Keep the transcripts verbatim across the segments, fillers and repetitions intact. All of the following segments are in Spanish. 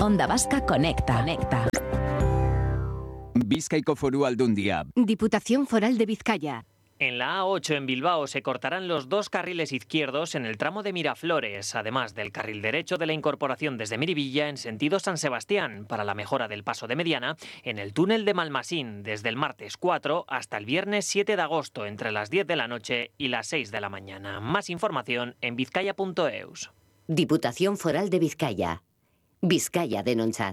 Onda Vasca Conecta. Conecta. Bizkaiko Foru Aldundia. Diputación Foral de Vizcaya. En la A ocho en Bilbao se cortarán los dos carriles izquierdos en el tramo de Miraflores, además del carril derecho de la incorporación desde Miribilla en sentido San Sebastián, para la mejora del paso de mediana en el túnel de Malmasín, desde el martes cuatro hasta el viernes siete de agosto, entre las diez de la noche y las seis de la mañana. Más información en vizcaya punto eus. Diputación Foral de Vizcaya. Vizcaya denontzat.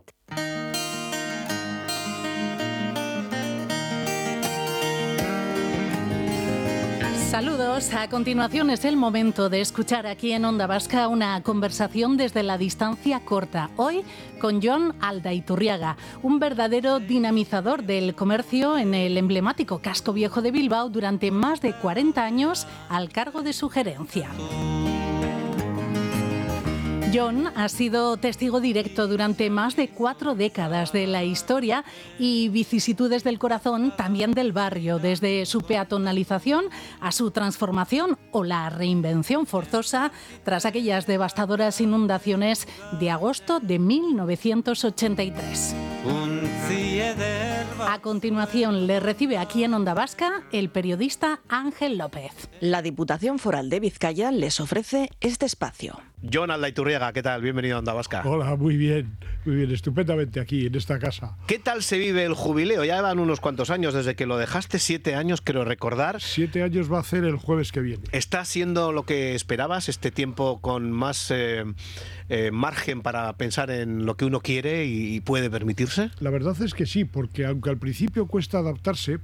Saludos. A continuación es el momento de escuchar aquí en Onda Vasca una conversación desde la distancia corta. Hoy con Jon Aldaiturriaga, un verdadero dinamizador del comercio en el emblemático casco viejo de Bilbao durante más de cuarenta años al cargo de su gerencia. Jon ha sido testigo directo durante más de cuatro décadas de la historia y vicisitudes del corazón, también del barrio, desde su peatonalización a su transformación o la reinvención forzosa tras aquellas devastadoras inundaciones de agosto de mil novecientos ochenta y tres. A continuación le recibe aquí en Onda Vasca el periodista Ángel López. La Diputación Foral de Vizcaya les ofrece este espacio. Jon Aldaiturriaga, ¿qué tal? Bienvenido a Onda Vasca. Hola, muy bien, muy bien, estupendamente aquí, en esta casa. ¿Qué tal se vive el jubileo? Ya van unos cuantos años desde que lo dejaste, siete años, creo recordar. Siete años va a hacer el jueves que viene. ¿Está siendo lo que esperabas, este tiempo con más eh, eh, margen para pensar en lo que uno quiere y puede permitirse? La verdad es que sí, porque aunque al principio cuesta adaptarse,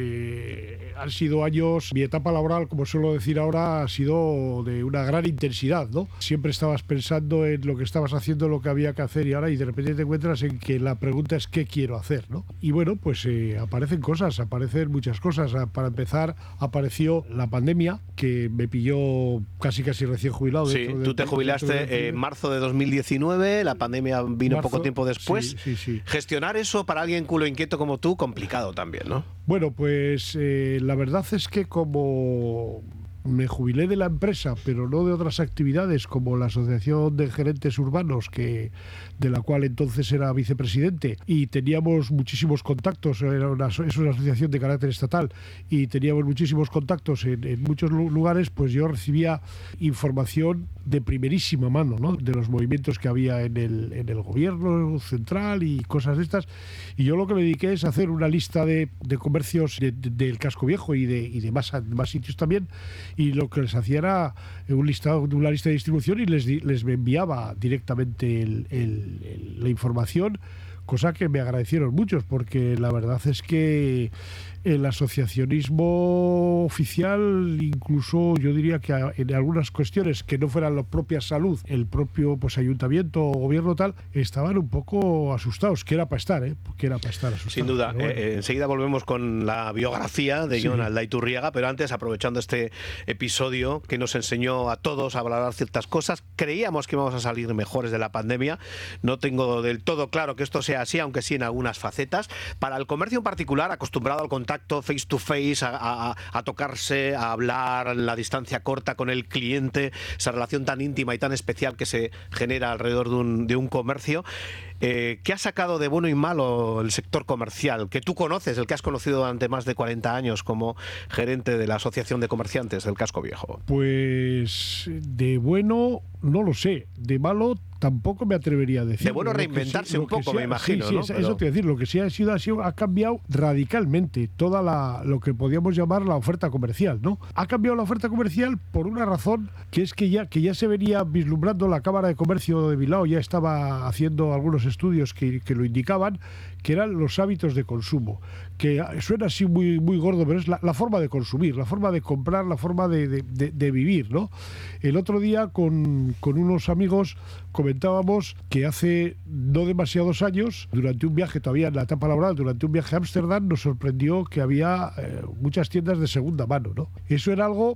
porque han sido años, mi etapa laboral, como suelo decir ahora, ha sido de una gran intensidad, ¿no? Siempre estabas pensando en lo que estabas haciendo, lo que había que hacer y ahora y de repente te encuentras en que la pregunta es ¿qué quiero hacer?, ¿no? Y bueno, pues eh, aparecen cosas, aparecen muchas cosas. Para empezar, apareció la pandemia, que me pilló casi casi recién jubilado. Sí, tú te jubilaste en marzo de dos mil diecinueve, la pandemia vino marzo, poco tiempo después. Sí, sí, sí. Gestionar eso para alguien culo inquieto como tú, complicado también, ¿no? Bueno, pues eh, la verdad es que como me jubilé de la empresa, pero no de otras actividades como la Asociación de Gerentes Urbanos, que de la cual entonces era vicepresidente, y teníamos muchísimos contactos, era una, es una asociación de carácter estatal, y teníamos muchísimos contactos en, en muchos lugares, pues yo recibía información de primerísima mano, ¿no?, de los movimientos que había en el, en el gobierno central y cosas de estas, y yo lo que me dediqué es hacer una lista de, de comercios de, de, del casco viejo y de, y de más, más sitios también, y lo que les hacía era un listado, una lista de distribución y les, les enviaba directamente el, el, el, la información, cosa que me agradecieron muchos, porque la verdad es que el asociacionismo oficial, incluso yo diría que en algunas cuestiones que no fueran la propia salud, el propio pues ayuntamiento o gobierno tal, estaban un poco asustados, que era para estar, ¿eh? que era para estar asustados. Sin duda. Bueno. Eh, enseguida volvemos con la biografía de sí. Jon Aldaiturriaga, pero antes, aprovechando este episodio que nos enseñó a todos a valorar ciertas cosas, creíamos que íbamos a salir mejores de la pandemia. No tengo del todo claro que esto sea así, aunque sí en algunas facetas. Para el comercio en particular, acostumbrado al contacto face to face, a, a, a tocarse, a hablar en la distancia corta con el cliente, esa relación tan íntima y tan especial que se genera alrededor de un, de un comercio. Eh, ¿Qué ha sacado de bueno y malo el sector comercial, que tú conoces, el que has conocido durante más de cuarenta años como gerente de la Asociación de Comerciantes del Casco Viejo? Pues de bueno no lo sé, de malo tampoco me atrevería a decir. De bueno reinventarse sí, un poco, sí, me imagino. Sí, sí, ¿no? eso Pero... te voy a decir, lo que sí ha sido, ha sido, ha cambiado radicalmente toda la, lo que podíamos llamar la oferta comercial, ¿no? Ha cambiado la oferta comercial por una razón, que es que ya, que ya se venía vislumbrando, la Cámara de Comercio de Bilbao ya estaba haciendo algunos estudios que, que lo indicaban, que eran los hábitos de consumo, que suena así muy, muy gordo, pero es la, la forma de consumir, la forma de comprar, la forma de, de, de, de vivir, ¿no? El otro día con, con unos amigos comentábamos que hace no demasiados años, durante un viaje todavía en la etapa laboral, durante un viaje a Ámsterdam, nos sorprendió que había eh, muchas tiendas de segunda mano, ¿no? Eso era algo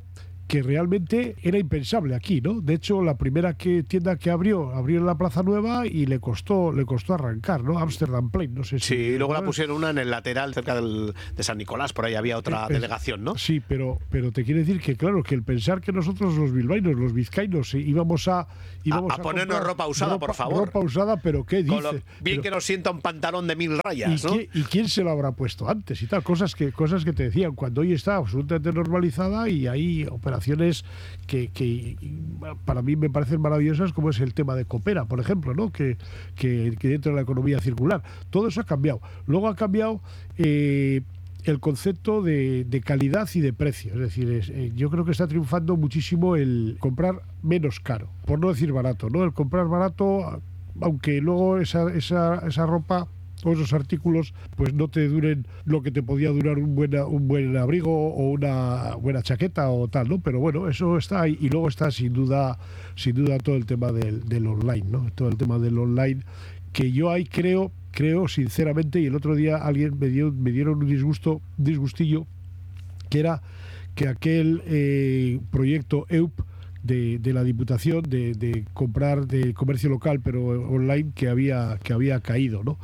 que realmente era impensable aquí, ¿no? De hecho, la primera que, tienda que abrió, abrió en la Plaza Nueva y le costó le costó arrancar, ¿no? Amsterdam Plain, no sé si... Sí, luego la pusieron una en el lateral cerca del, de San Nicolás, por ahí había otra eh, delegación, ¿no? Sí, pero, pero te quiere decir que, claro, que el pensar que nosotros los bilbaínos, los vizcaínos, íbamos a... Íbamos a, a, a ponernos ropa usada, ropa, por favor. Ropa usada, pero ¿qué dice? Lo, bien pero, que nos sienta un pantalón de mil rayas, ¿y ¿no? Qué, ¿Y quién se lo habrá puesto antes y tal? Cosas que, cosas que te decían, cuando hoy está absolutamente normalizada y hay operaciones que, que para mí me parecen maravillosas, como es el tema de Coopera, por ejemplo, ¿no? Que, que, que dentro de la economía circular. Todo eso ha cambiado. Luego ha cambiado eh, el concepto de, de calidad y de precio. Es decir, es, eh, yo creo que está triunfando muchísimo el comprar menos caro, por no decir barato, ¿no? El comprar barato, aunque luego esa, esa, esa ropa o esos artículos pues no te duren lo que te podía durar un buen, un buen abrigo o una buena chaqueta o tal, ¿no? Pero bueno, eso está ahí. Y luego está sin duda sin duda todo el tema del, del online, ¿no? Todo el tema del online, que yo ahí creo creo sinceramente, y el otro día alguien me dio me dieron un disgusto disgustillo, que era que aquel eh, proyecto E U P De, de la Diputación de, de comprar de comercio local pero online que había que había caído, ¿no?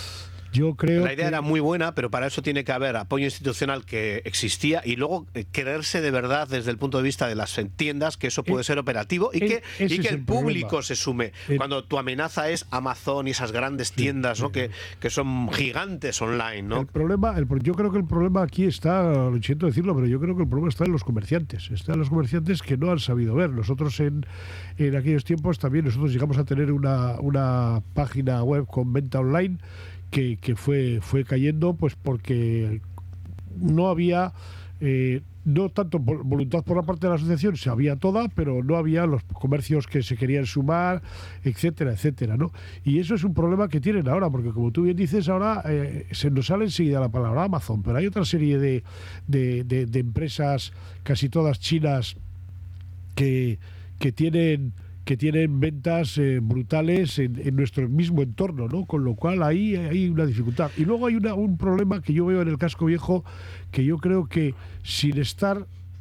Yo creo la idea que... era muy buena, pero para eso tiene que haber apoyo institucional que existía y luego creerse de verdad desde el punto de vista de las tiendas que eso puede ser operativo y que, y que el, el público se sume. El... Cuando tu amenaza es Amazon y esas grandes tiendas, sí, ¿no? que, que son gigantes online, ¿no? El problema, el, yo creo que el problema aquí está, lo siento decirlo, pero yo creo que el problema está en los comerciantes. Está en los comerciantes que no han sabido ver. Nosotros en, en aquellos tiempos también nosotros llegamos a tener una, una página web con venta online que, que fue, fue cayendo pues porque no había eh, no tanto voluntad por la parte de la asociación, se había toda, pero no había los comercios que se querían sumar, etcétera, etcétera, ¿no? Y eso es un problema que tienen ahora, porque como tú bien dices, ahora eh, se nos sale enseguida la palabra Amazon, pero hay otra serie de, de, de, de empresas, casi todas chinas, que, que tienen... que tienen ventas eh, brutales en, en nuestro mismo entorno, ¿no? Con lo cual ahí hay una dificultad. Y luego hay una, un problema que yo veo en el casco viejo, que yo creo que sin estar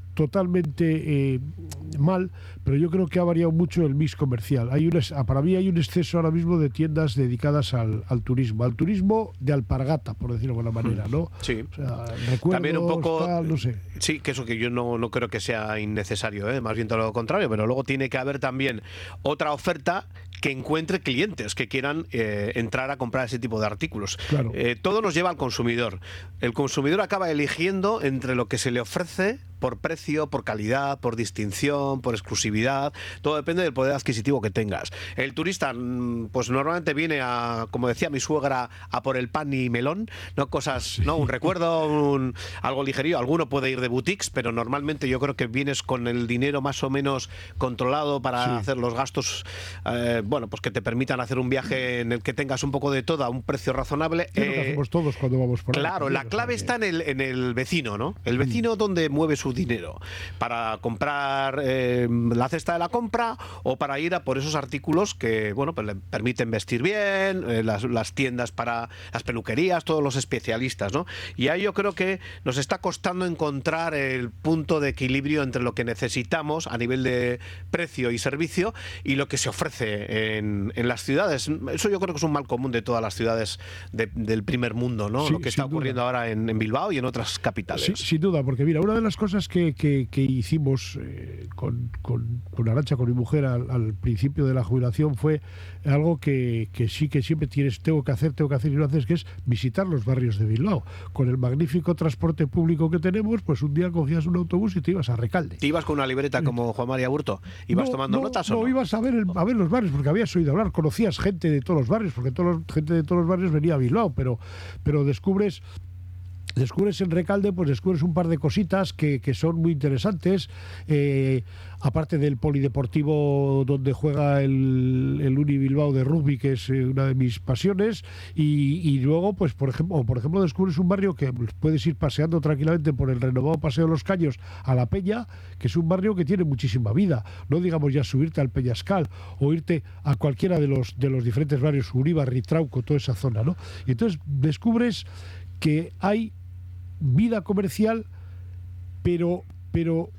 totalmente eh, mal, pero yo creo que ha variado mucho el mix comercial. Hay un, para mí hay un exceso ahora mismo de tiendas dedicadas al, al turismo, al turismo de alpargata, por decirlo de alguna manera, ¿no? Sí. O sea, recuerdos, también un poco, tal, no sé. Sí, que eso que yo no, no creo que sea innecesario, ¿eh? Más bien todo lo contrario, pero luego tiene que haber también otra oferta que encuentre clientes que quieran eh, entrar a comprar ese tipo de artículos. Claro. Eh, todo nos lleva al consumidor. El consumidor acaba eligiendo entre lo que se le ofrece por precio, por calidad, por distinción, por exclusividad. Todo depende del poder adquisitivo que tengas. El turista, pues normalmente viene a, como decía mi suegra, a por el pan y melón, no cosas, sí. no un recuerdo, un, algo ligerío. Alguno puede ir de boutiques, pero normalmente yo creo que vienes con el dinero más o menos controlado para sí. hacer los gastos, eh, bueno, pues que te permitan hacer un viaje en el que tengas un poco de todo a un precio razonable. Es lo que hacemos todos cuando vamos por ahí. Claro, la clave está en el, en el vecino, ¿no? El vecino donde mueve su dinero para comprar eh, la cesta de la compra o para ir a por esos artículos que, bueno, pues le permiten vestir bien, eh, las, las tiendas para las peluquerías, todos los especialistas, ¿no? Y ahí yo creo que nos está costando encontrar el punto de equilibrio entre lo que necesitamos a nivel de precio y servicio y lo que se ofrece en, en las ciudades. Eso yo creo que es un mal común de todas las ciudades de, del primer mundo, ¿no? Sí, lo que está ocurriendo duda. ahora en, en Bilbao y en otras capitales. Sí, sin duda, porque mira, una de las cosas que, que, que hicimos eh, con, con, con Arantxa, con mi mujer, al, al principio de la jubilación fue algo que, que sí que siempre tienes, tengo que hacer, tengo que hacer y no haces, que es visitar los barrios de Bilbao. Con el magnífico transporte público que tenemos, pues un día cogías un autobús y te ibas a Recalde. ¿Te ibas con una libreta como Juan María Burto? ¿Ibas no, tomando no, notas no, o no? No, ibas a ver, el, a ver los barrios, porque habías oído hablar, conocías gente de todos los barrios, porque todos los, gente de todos los barrios venía a Bilbao, pero, pero descubres... Descubres en Recalde, pues descubres un par de cositas que, que son muy interesantes, eh, aparte del polideportivo donde juega el, el Uni Bilbao de rugby, que es eh, una de mis pasiones, y, y luego, pues por ejemplo, por ejemplo, descubres un barrio que puedes ir paseando tranquilamente por el renovado Paseo de los Caños a La Peña, que es un barrio que tiene muchísima vida, no digamos ya subirte al Peñascal o irte a cualquiera de los, de los diferentes barrios, Uribarri, Ritrauco, toda esa zona, ¿no? Y entonces descubres que hay vida comercial, pero, pero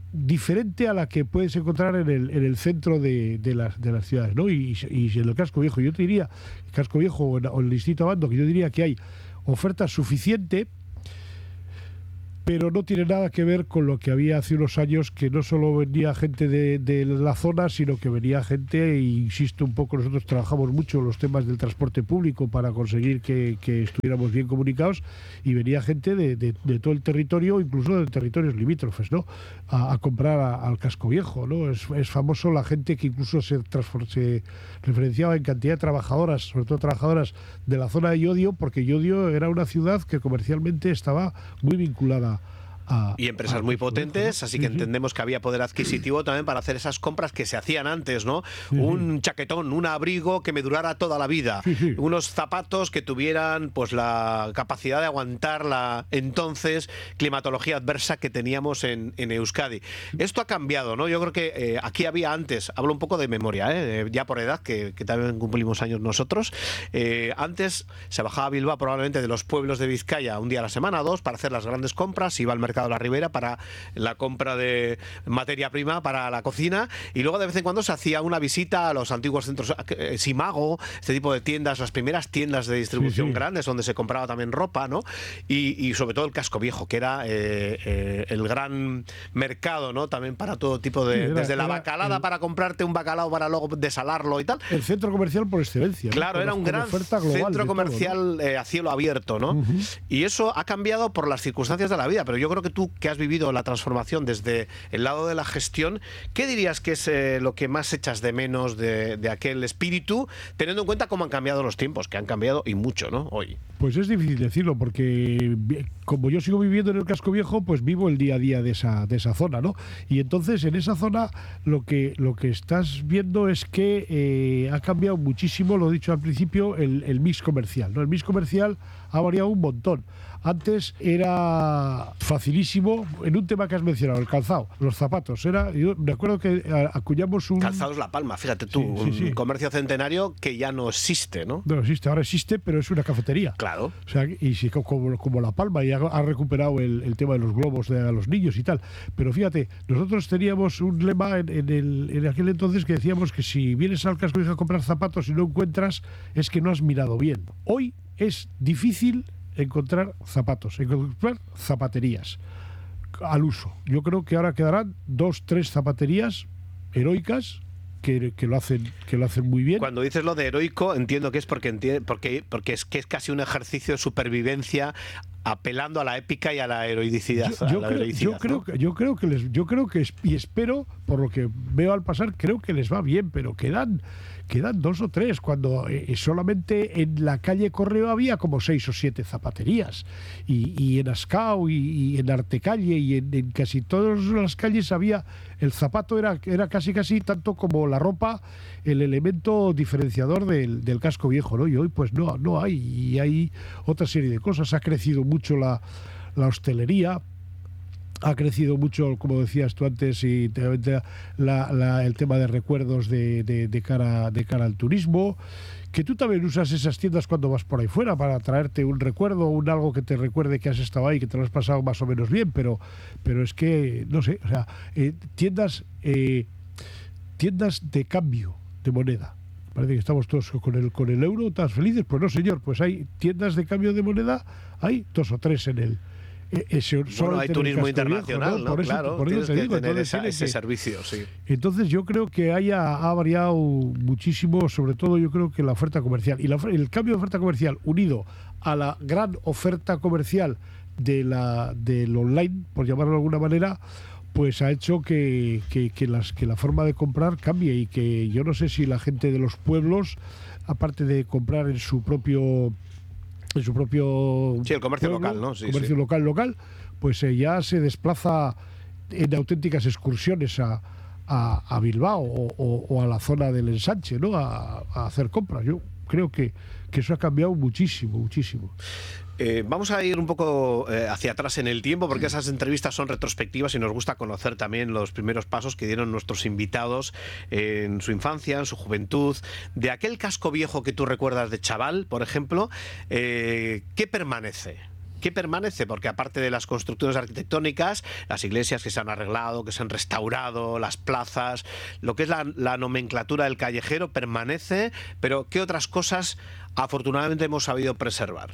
diferente a la que puedes encontrar en el, en el centro de, de, las, de las ciudades, ¿no? Y, y en el casco viejo, yo te diría, el casco viejo o en, o en el distrito Abando, que yo diría que hay oferta suficiente, pero no tiene nada que ver con lo que había hace unos años, que no solo venía gente de, de la zona, sino que venía gente, e insisto un poco, nosotros trabajamos mucho los temas del transporte público para conseguir que, que estuviéramos bien comunicados, y venía gente de, de, de todo el territorio, incluso de territorios limítrofes, ¿no? A, a comprar a, al casco viejo, ¿no? Es, es famoso la gente que incluso se, se referenciaba en cantidad de trabajadoras, sobre todo trabajadoras de la zona de Llodio, porque Llodio era una ciudad que comercialmente estaba muy vinculada A, y empresas muy potentes, así que sí, entendemos que había poder adquisitivo también para hacer esas compras que se hacían antes, ¿no? Sí, un chaquetón, un abrigo que me durara toda la vida, sí, sí. unos zapatos que tuvieran pues la capacidad de aguantar la entonces climatología adversa que teníamos en, en Euskadi. Esto ha cambiado, ¿no? Yo creo que eh, aquí había antes, hablo un poco de memoria, ¿eh? ya por edad, que, que también cumplimos años nosotros, eh, antes se bajaba a Bilbao probablemente de los pueblos de Vizcaya un día a la semana, dos, para hacer las grandes compras, iba al mercado de la Ribera para la compra de materia prima para la cocina, y luego de vez en cuando se hacía una visita a los antiguos centros eh, Simago, este tipo de tiendas, las primeras tiendas de distribución sí, sí. grandes donde se compraba también ropa, ¿no? Y, y sobre todo el casco viejo, que era eh, eh, el gran mercado, ¿no? También para todo tipo de... Sí, era, desde la bacalada el, para comprarte un bacalao para luego desalarlo y tal. El centro comercial por excelencia, ¿no? Claro, con era un gran centro comercial todo, ¿no? eh, a cielo abierto, ¿no? Uh-huh. Y eso ha cambiado por las circunstancias de la vida, pero yo creo que tú, que has vivido la transformación desde el lado de la gestión, ¿qué dirías que es eh, lo que más echas de menos de, de aquel espíritu, teniendo en cuenta cómo han cambiado los tiempos, que han cambiado y mucho, ¿no? Hoy. Pues es difícil decirlo, porque como yo sigo viviendo en el casco viejo, pues vivo el día a día de esa, de esa zona, ¿no? Y entonces en esa zona lo que, lo que estás viendo es que eh, ha cambiado muchísimo, lo he dicho al principio, el, el mix comercial, ¿no? El mix comercial ha variado un montón. Antes era facilísimo, en un tema que has mencionado, el calzado, los zapatos. Era, yo me acuerdo que acuñamos un... Calzados La Palma, fíjate tú, sí, sí, sí. un comercio centenario que ya no existe, ¿no? No existe, ahora existe, pero es una cafetería. Claro. O sea, y sí, como, como La Palma, y ha, ha recuperado el, el tema de los globos de a los niños y tal. Pero fíjate, nosotros teníamos un lema en, en, el, en aquel entonces que decíamos que si vienes al casco viejo a comprar zapatos y no encuentras, es que no has mirado bien. Hoy es difícil encontrar zapatos, encontrar zapaterías al uso. Yo creo que ahora quedarán dos, tres zapaterías heroicas que, que lo hacen que lo hacen muy bien. Cuando dices lo de heroico, entiendo que es porque entiende, porque porque es que es casi un ejercicio de supervivencia apelando a la épica y a la heroicidad. Yo, yo, a la creo, heroicidad, yo, creo, ¿no? que, yo creo que les, yo creo que y espero, por lo que veo al pasar, creo que les va bien, pero quedan quedan dos o tres, cuando eh, solamente en la calle Correo había como seis o siete zapaterías, y, y en Ascao y, y en Artecalle y en, en casi todas las calles había, el zapato era, era casi casi tanto como la ropa el elemento diferenciador del, del casco viejo, ¿no? Y hoy pues no, no hay, y hay otra serie de cosas. Ha crecido mucho la, la hostelería, ha crecido mucho, como decías tú antes, y la, la, el tema de recuerdos de, de, de, cara, de cara al turismo, que tú también usas esas tiendas cuando vas por ahí fuera para traerte un recuerdo, un algo que te recuerde que has estado ahí, que te lo has pasado más o menos bien, pero, pero es que, no sé, o sea, eh, tiendas, eh, tiendas de cambio de moneda. Parece que estamos todos con el, con el euro tan felices. Pues no, señor, pues hay tiendas de cambio de moneda, hay dos o tres en el... Ese, bueno, hay turismo internacional, viejo, ¿no? ¿no? Por eso, claro, por eso te digo, tener esa, tiene ese que, servicio, sí. Entonces yo creo que haya, ha variado muchísimo, sobre todo yo creo que la oferta comercial. Y la, el cambio de oferta comercial unido a la gran oferta comercial de la, del online, por llamarlo de alguna manera, pues ha hecho que, que, que, las, que la forma de comprar cambie, y que yo no sé si la gente de los pueblos, aparte de comprar en su propio... en su propio sí, el comercio pueblo, local, ¿no? Sí, comercio sí. local, local, pues eh, ya se desplaza en auténticas excursiones a, a, a Bilbao o, o, o a la zona del ensanche, ¿no? A, a hacer compras. Yo creo que, que eso ha cambiado muchísimo, muchísimo. Eh, vamos a ir un poco eh, hacia atrás en el tiempo, porque esas entrevistas son retrospectivas y nos gusta conocer también los primeros pasos que dieron nuestros invitados en su infancia, en su juventud. De aquel casco viejo que tú recuerdas de chaval, por ejemplo, eh, ¿qué permanece? ¿qué permanece? Porque aparte de las construcciones arquitectónicas, las iglesias que se han arreglado, que se han restaurado, las plazas, lo que es la, la nomenclatura del callejero permanece, pero ¿qué otras cosas afortunadamente hemos sabido preservar?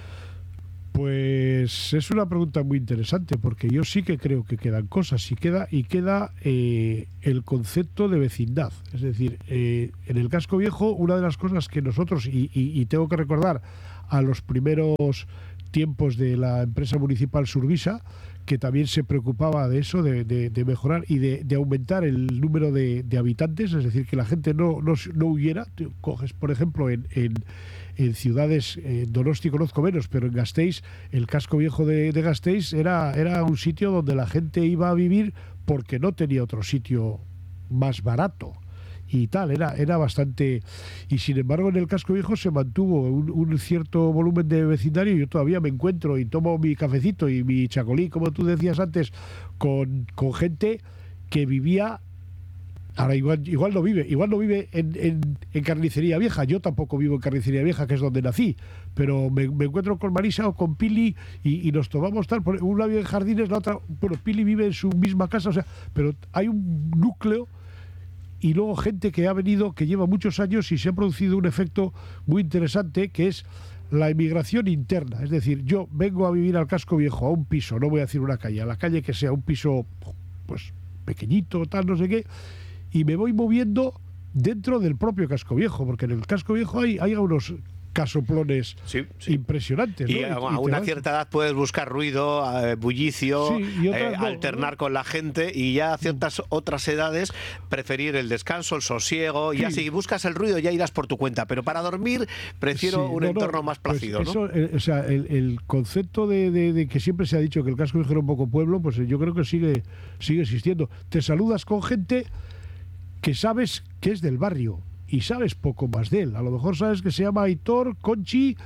Pues es una pregunta muy interesante, porque yo sí que creo que quedan cosas y queda, y queda eh, el concepto de vecindad. Es decir, eh, en el casco viejo, una de las cosas que nosotros, y, y, y tengo que recordar a los primeros tiempos de la empresa municipal Survisa, que también se preocupaba de eso, de, de, de mejorar y de, de aumentar el número de, de habitantes, es decir, que la gente no, no, no huyera. Tú coges, por ejemplo, en, en, en ciudades, eh, Donosti conozco menos, pero en Gasteiz, el casco viejo de, de Gasteiz era, era un sitio donde la gente iba a vivir porque no tenía otro sitio más barato y tal, era, era bastante... Y sin embargo en el casco viejo se mantuvo un, un cierto volumen de vecindario. Yo todavía me encuentro y tomo mi cafecito y mi chacolí, como tú decías antes, con, con gente que vivía... Ahora igual, igual no vive, igual no vive en, en, en Carnicería Vieja. Yo tampoco vivo en Carnicería Vieja, que es donde nací, pero me, me encuentro con Marisa o con Pili y, y nos tomamos tal, una vive en Jardines, la otra, bueno, Pili vive en su misma casa, o sea, pero hay un núcleo. Y luego gente que ha venido, que lleva muchos años y se ha producido un efecto muy interesante, que es la emigración interna. Es decir, yo vengo a vivir al casco viejo, a un piso, no voy a decir una calle, a la calle que sea un piso pues pequeñito, tal, no sé qué, y me voy moviendo dentro del propio casco viejo, porque en el casco viejo hay, hay unos casoplones sí, sí. impresionantes, ¿no? Y a, a una cierta edad puedes buscar ruido, eh, bullicio, sí, y otras, eh, no, alternar no. con la gente, y ya a ciertas otras edades preferir el descanso, el sosiego. Sí. Ya si buscas el ruido ya irás por tu cuenta, pero para dormir prefiero sí, un no, entorno no, más plácido. Pues eso, ¿no? eh, o sea, el, el concepto de, de, de que siempre se ha dicho que el casco viejo era un poco pueblo, pues yo creo que sigue, sigue existiendo. Te saludas con gente que sabes que es del barrio y sabes poco más de él. A lo mejor sabes que se llama Aitor, Conchi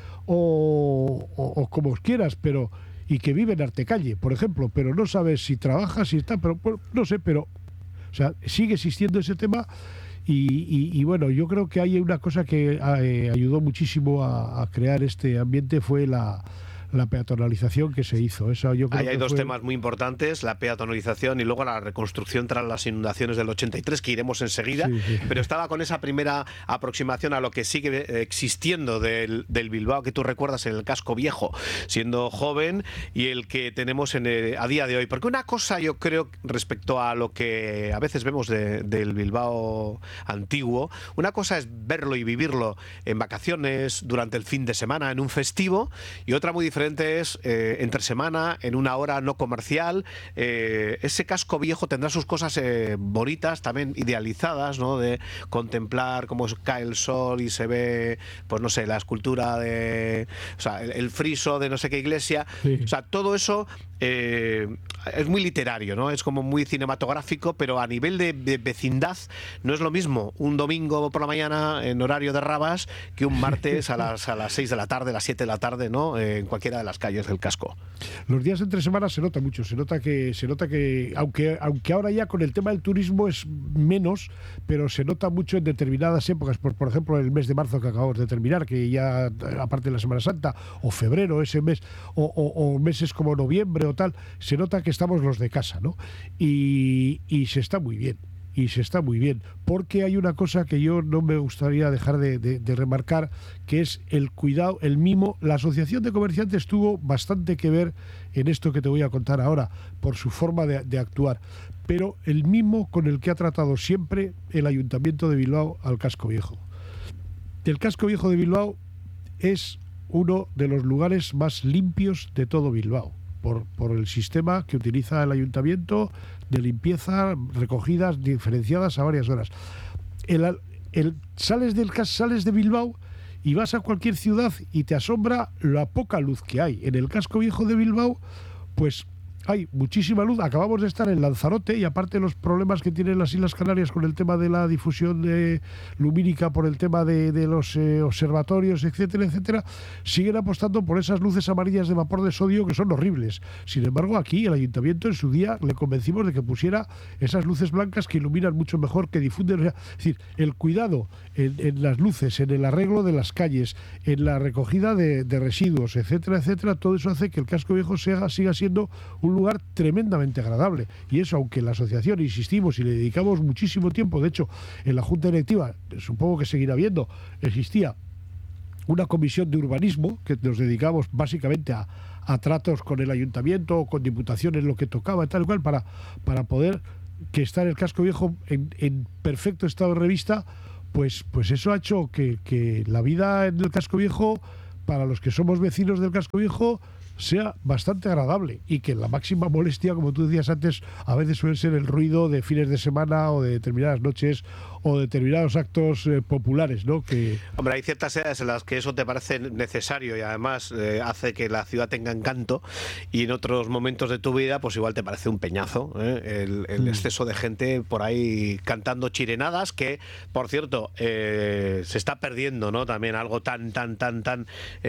o, o, o como quieras, pero y que vive en Artecalle, por ejemplo, pero no sabes si trabaja, si está, pero bueno, no sé, pero o sea, sigue existiendo ese tema. Y, y, y bueno, yo creo que hay una cosa que eh, ayudó muchísimo a, a crear este ambiente, fue la la peatonalización que se hizo. Eso yo creo Ahí hay que dos fue... temas muy importantes, la peatonalización y luego la reconstrucción tras las inundaciones del ochenta y tres, que iremos enseguida, sí, sí. Pero estaba con esa primera aproximación a lo que sigue existiendo del, del Bilbao que tú recuerdas en el casco viejo, siendo joven, y el que tenemos en el, a día de hoy. Porque una cosa yo creo respecto a lo que a veces vemos de, del Bilbao antiguo, una cosa es verlo y vivirlo en vacaciones, durante el fin de semana, en un festivo, y otra muy diferente es eh, entre semana, en una hora no comercial. Eh, ese casco viejo tendrá sus cosas eh, bonitas, también idealizadas, ¿no? De contemplar cómo cae el sol y se ve, pues no sé, la escultura de, o sea, el, el friso de no sé qué iglesia. Sí. O sea, todo eso eh, es muy literario, ¿no? Es como muy cinematográfico, pero a nivel de, de vecindad no es lo mismo un domingo por la mañana en horario de rabas que un martes a las a las seis de la tarde, a las siete de la tarde, ¿no? Eh, en cualquiera de las calles del casco. Los días entre semana se nota mucho, se nota que se nota que aunque aunque ahora ya con el tema del turismo es menos, pero se nota mucho en determinadas épocas, por, por ejemplo el mes de marzo que acabamos de terminar, que ya aparte de la Semana Santa, o febrero, ese mes, o, o, o meses como noviembre o tal, se nota que estamos los de casa, ¿no? Y, y se está muy bien. Y se está muy bien, porque hay una cosa que yo no me gustaría dejar de, de, de remarcar, que es el cuidado, el mimo. La Asociación de Comerciantes tuvo bastante que ver en esto que te voy a contar ahora, por su forma de, de actuar, pero el mimo con el que ha tratado siempre el Ayuntamiento de Bilbao al casco viejo. El casco viejo de Bilbao es uno de los lugares más limpios de todo Bilbao, por, por el sistema que utiliza el Ayuntamiento de limpieza, recogidas diferenciadas a varias horas. El, el, sales, del, sales de Bilbao y vas a cualquier ciudad y te asombra la poca luz que hay. En el casco viejo de Bilbao, pues hay muchísima luz. Acabamos de estar en Lanzarote y aparte los problemas que tienen las Islas Canarias con el tema de la difusión de lumínica por el tema de, de los eh, observatorios, etcétera, etcétera, siguen apostando por esas luces amarillas de vapor de sodio que son horribles. Sin embargo, aquí el ayuntamiento en su día le convencimos de que pusiera esas luces blancas que iluminan mucho mejor, que difunden. O sea, es decir, el cuidado en, en las luces, en el arreglo de las calles, en la recogida de, de residuos, etcétera, etcétera, todo eso hace que el Casco Viejo sea, siga siendo un lugar tremendamente agradable. Y eso, aunque la asociación, insistimos y le dedicamos muchísimo tiempo, de hecho, en la Junta Directiva, supongo que seguirá habiendo, existía una comisión de urbanismo que nos dedicamos básicamente a, a tratos con el ayuntamiento o con diputaciones, lo que tocaba y tal y cual, para, para poder que estar el Casco Viejo en, en perfecto estado de revista, pues, pues eso ha hecho que, que la vida en el Casco Viejo, para los que somos vecinos del Casco Viejo, sea bastante agradable, y que la máxima molestia, como tú decías antes, a veces suele ser el ruido de fines de semana o de determinadas noches o determinados actos eh, populares, ¿no? Que... Hombre, hay ciertas edades en las que eso te parece necesario y además eh, hace que la ciudad tenga encanto, y en otros momentos de tu vida pues igual te parece un peñazo, ¿eh? el, el mm. exceso de gente por ahí cantando chirenadas, que por cierto eh, se está perdiendo, ¿no? También algo tan, tan, tan, tan...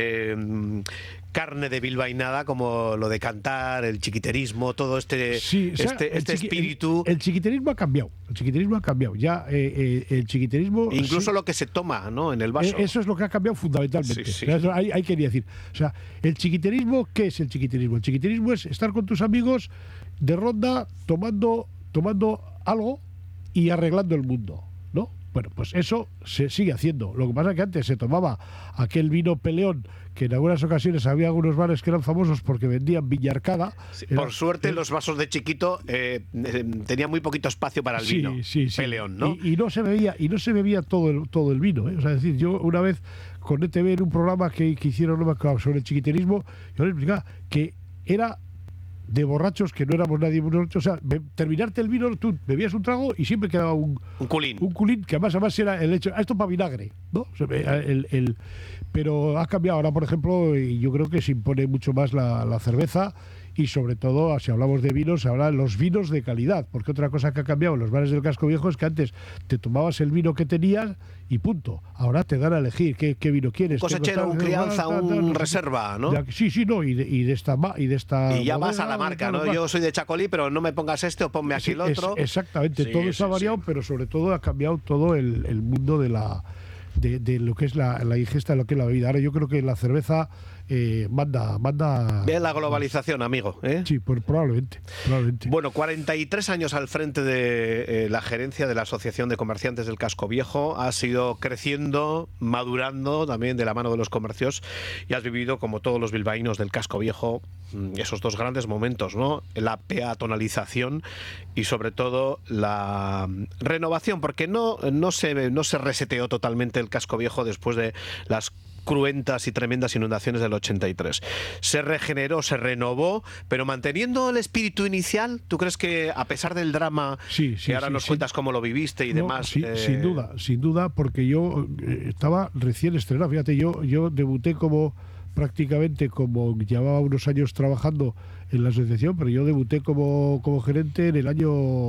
Eh, carne de bilbainada como lo de cantar, el chiquiterismo, todo este, sí, o sea, este, este chiqui, espíritu. El, el chiquiterismo ha cambiado, el chiquiterismo ha cambiado. Ya eh, eh, el chiquiterismo... Incluso sí, lo que se toma, ¿no? En el vaso. Eso es lo que ha cambiado fundamentalmente. Sí, sí. O sea, hay, hay quería decir. O sea, el chiquiterismo, ¿qué es el chiquiterismo? El chiquiterismo es estar con tus amigos de ronda tomando, tomando algo y arreglando el mundo, ¿no? Bueno, pues eso se sigue haciendo. Lo que pasa es que antes se tomaba aquel vino peleón, que en algunas ocasiones había algunos bares que eran famosos porque vendían viñarcada. Sí, Era, por suerte, era, los vasos de chiquito eh, eh, tenían muy poquito espacio para el sí, vino. Sí, sí. Peleón, ¿no? Y, y no se bebía, y no se bebía todo el, todo el vino, ¿eh? O sea, es decir, yo una vez con E T V en un programa que, que hicieron, no me acuerdo, sobre el chiquiterismo, yo les explicaba que era de borrachos, que no éramos nadie borrachos. O sea, be, terminarte el vino, tú bebías un trago y siempre quedaba un, un culín. Un culín, que además, además era el hecho, ah, esto para vinagre, ¿no? O sea, el, el, pero ha cambiado ahora, por ejemplo, y yo creo que se impone mucho más la, la cerveza, y sobre todo, si hablamos de vinos, se habla de los vinos de calidad, porque otra cosa que ha cambiado en los bares del Casco Viejo es que antes te tomabas el vino que tenías y punto. Ahora te dan a elegir qué, qué vino quieres. Un cosechero, un crianza, un tal, tal, reserva, ¿no? Ya, sí, sí, no, y de, y de esta... Y, de esta y ya bodega, vas a la marca, ¿no? Yo soy de Chacolí, pero no me pongas este o ponme aquí sí, el otro. Es, exactamente, sí, todo eso sí, ha variado, sí. Pero sobre todo ha cambiado todo el, el mundo de la... De, de lo que es la, la ingesta de lo que es la bebida. Ahora yo creo que la cerveza eh, manda... manda Bien la globalización, amigo. ¿eh? Sí, pues probablemente, probablemente. Bueno, cuarenta y tres años al frente de eh, la gerencia de la Asociación de Comerciantes del Casco Viejo. Has ido creciendo, madurando también de la mano de los comercios, y has vivido, como todos los bilbaínos del Casco Viejo, esos dos grandes momentos, ¿no? La peatonalización y sobre todo la renovación, porque no, no, se, no se reseteó totalmente el Casco Viejo después de las cruentas y tremendas inundaciones del ochenta y tres. Se regeneró, se renovó, pero manteniendo el espíritu inicial. ¿Tú crees que, a pesar del drama, sí, sí, que ahora sí, nos sí. cuentas cómo lo viviste y no, demás? Sí, eh... Sin duda, sin duda, porque yo eh, estaba recién estrenado. Fíjate, yo, yo debuté como prácticamente como llevaba unos años trabajando en la asociación, pero yo debuté como, como gerente en el año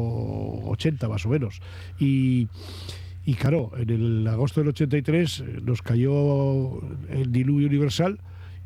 ochenta más o menos. Y Y claro, en el agosto del ochenta y tres nos cayó el diluvio universal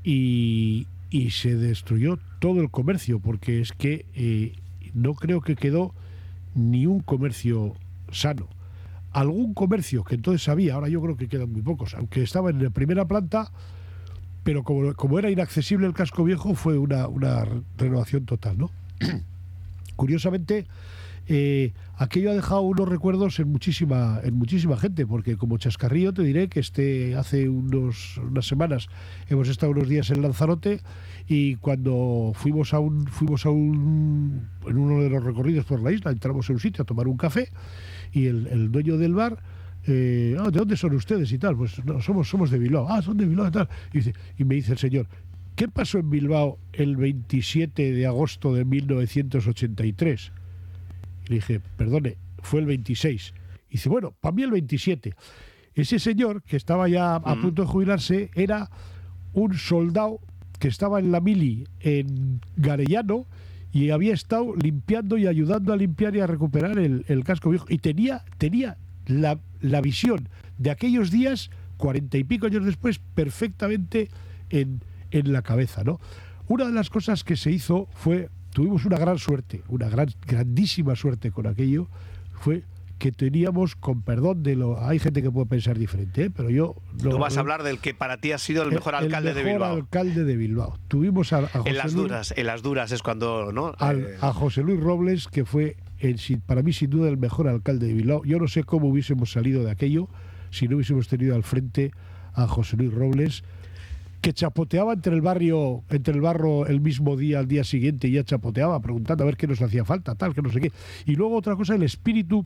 y, y se destruyó todo el comercio, porque es que eh, no creo que quedó ni un comercio sano. Algún comercio que entonces había, ahora yo creo que quedan muy pocos, aunque estaba en la primera planta, pero como, como era inaccesible el Casco Viejo, fue una, una renovación total, ¿no? Curiosamente, Eh, aquello ha dejado unos recuerdos en muchísima en muchísima gente, porque como chascarrillo te diré que este hace unos, unas semanas hemos estado unos días en Lanzarote, y cuando fuimos a un fuimos a un en uno de los recorridos por la isla, entramos en un sitio a tomar un café, y el, el dueño del bar eh, oh, ¿de dónde son ustedes? Y tal, pues no, somos somos de Bilbao. Ah, son de Bilbao y tal. Y, dice, y me dice el señor, ¿qué pasó en Bilbao el veintisiete de agosto de mil novecientos ochenta y tres? Le dije, perdone, fue el veintiséis. Y dice, bueno, para mí el veintisiete. Ese señor, que estaba ya a mm. punto de jubilarse, era un soldado que estaba en la mili en Garellano y había estado limpiando y ayudando a limpiar y a recuperar el, el casco viejo. Y tenía, tenía la, la visión de aquellos días, cuarenta y pico años después, perfectamente en, en la cabeza, ¿no? Una de las cosas que se hizo fue, tuvimos una gran suerte, una gran, grandísima suerte con aquello, fue que teníamos, con perdón de lo... Hay gente que puede pensar diferente, ¿eh? Pero yo... No, Tú vas a hablar del que para ti ha sido el mejor el, alcalde el mejor de Bilbao. alcalde de Bilbao. Tuvimos a, a José en las Luis, duras, en las duras es cuando, ¿no? Al, eh... a José Luis Robles, que fue el, para mí sin duda el mejor alcalde de Bilbao. Yo no sé cómo hubiésemos salido de aquello si no hubiésemos tenido al frente a José Luis Robles, que chapoteaba entre el barrio, entre el barro el mismo día, al día siguiente, y ya chapoteaba, preguntando a ver qué nos hacía falta, tal, que no sé qué. Y luego otra cosa, el espíritu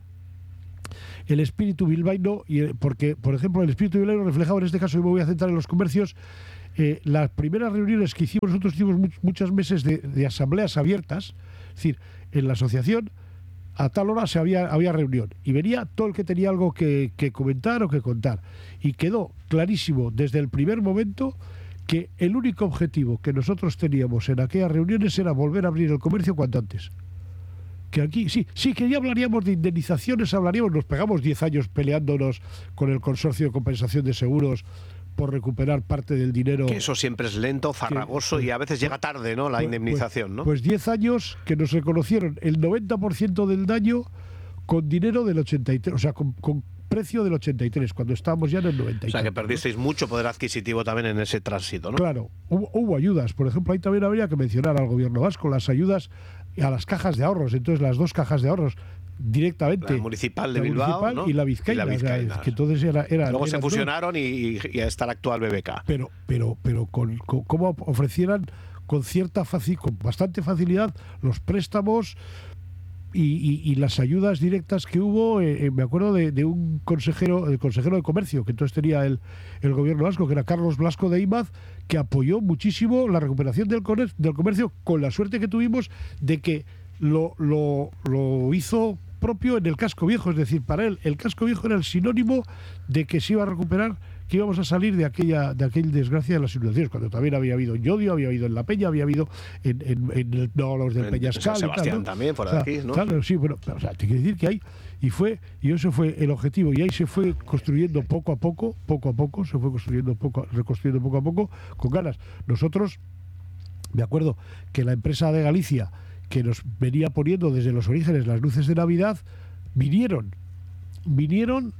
el espíritu bilbaíno, y porque, por ejemplo, el espíritu bilbaíno reflejado en este caso, y me voy a centrar en los comercios, eh, las primeras reuniones que hicimos, nosotros hicimos much, muchos meses de, de asambleas abiertas, es decir, en la asociación, a tal hora se había, había reunión, y venía todo el que tenía algo que, que comentar o que contar, y quedó clarísimo desde el primer momento que el único objetivo que nosotros teníamos en aquellas reuniones era volver a abrir el comercio cuanto antes. Que aquí, sí, sí, que ya hablaríamos de indemnizaciones, hablaríamos, nos pegamos diez años peleándonos con el Consorcio de Compensación de Seguros por recuperar parte del dinero. Que eso siempre es lento, farragoso que, y a veces llega tarde, ¿no? La pues, indemnización, ¿no? Pues diez años que nos reconocieron el noventa por ciento del daño con dinero del ochenta y tres, o sea, con, con precio del ochenta y tres, cuando estábamos ya en el noventa y tres. O sea, que perdisteis, ¿no?, mucho poder adquisitivo también en ese tránsito, ¿no? Claro, hubo, hubo ayudas. Por ejemplo, ahí también habría que mencionar al gobierno vasco, las ayudas a las cajas de ahorros. Entonces, las dos cajas de ahorros directamente, la municipal de la Bilbao, municipal, ¿no?, y la vizcaína, y la vizcaína. O sea, que entonces era, era luego era se fusionaron y, y hasta el actual B B K. Pero, pero, pero con, con cómo ofrecieran con cierta faci, con bastante facilidad los préstamos y, y, y las ayudas directas que hubo. Eh, me acuerdo de, de un consejero, el consejero de comercio que entonces tenía el, el gobierno vasco, que era Carlos Blasco de Imaz, que apoyó muchísimo la recuperación del comercio, del comercio, con la suerte que tuvimos de que lo, lo, lo hizo propio en el casco viejo. Es decir, para él el casco viejo era el sinónimo de que se iba a recuperar, que íbamos a salir de aquella de aquella desgracia de las inundaciones, cuando también había habido en Llodio, había habido en La Peña, había habido en, en, en el, no, los del en, Peñascal, en San Sebastián, ¿no?, también, fuera, o sea, de aquí, ¿no? Claro, sí, bueno, o sea, te quiero decir que hay, y fue, y eso fue el objetivo, y ahí se fue construyendo poco a poco, poco a poco, se fue construyendo poco, reconstruyendo poco a poco, con ganas. Nosotros, me acuerdo que la empresa de Galicia, que nos venía poniendo desde los orígenes las luces de Navidad, vinieron, vinieron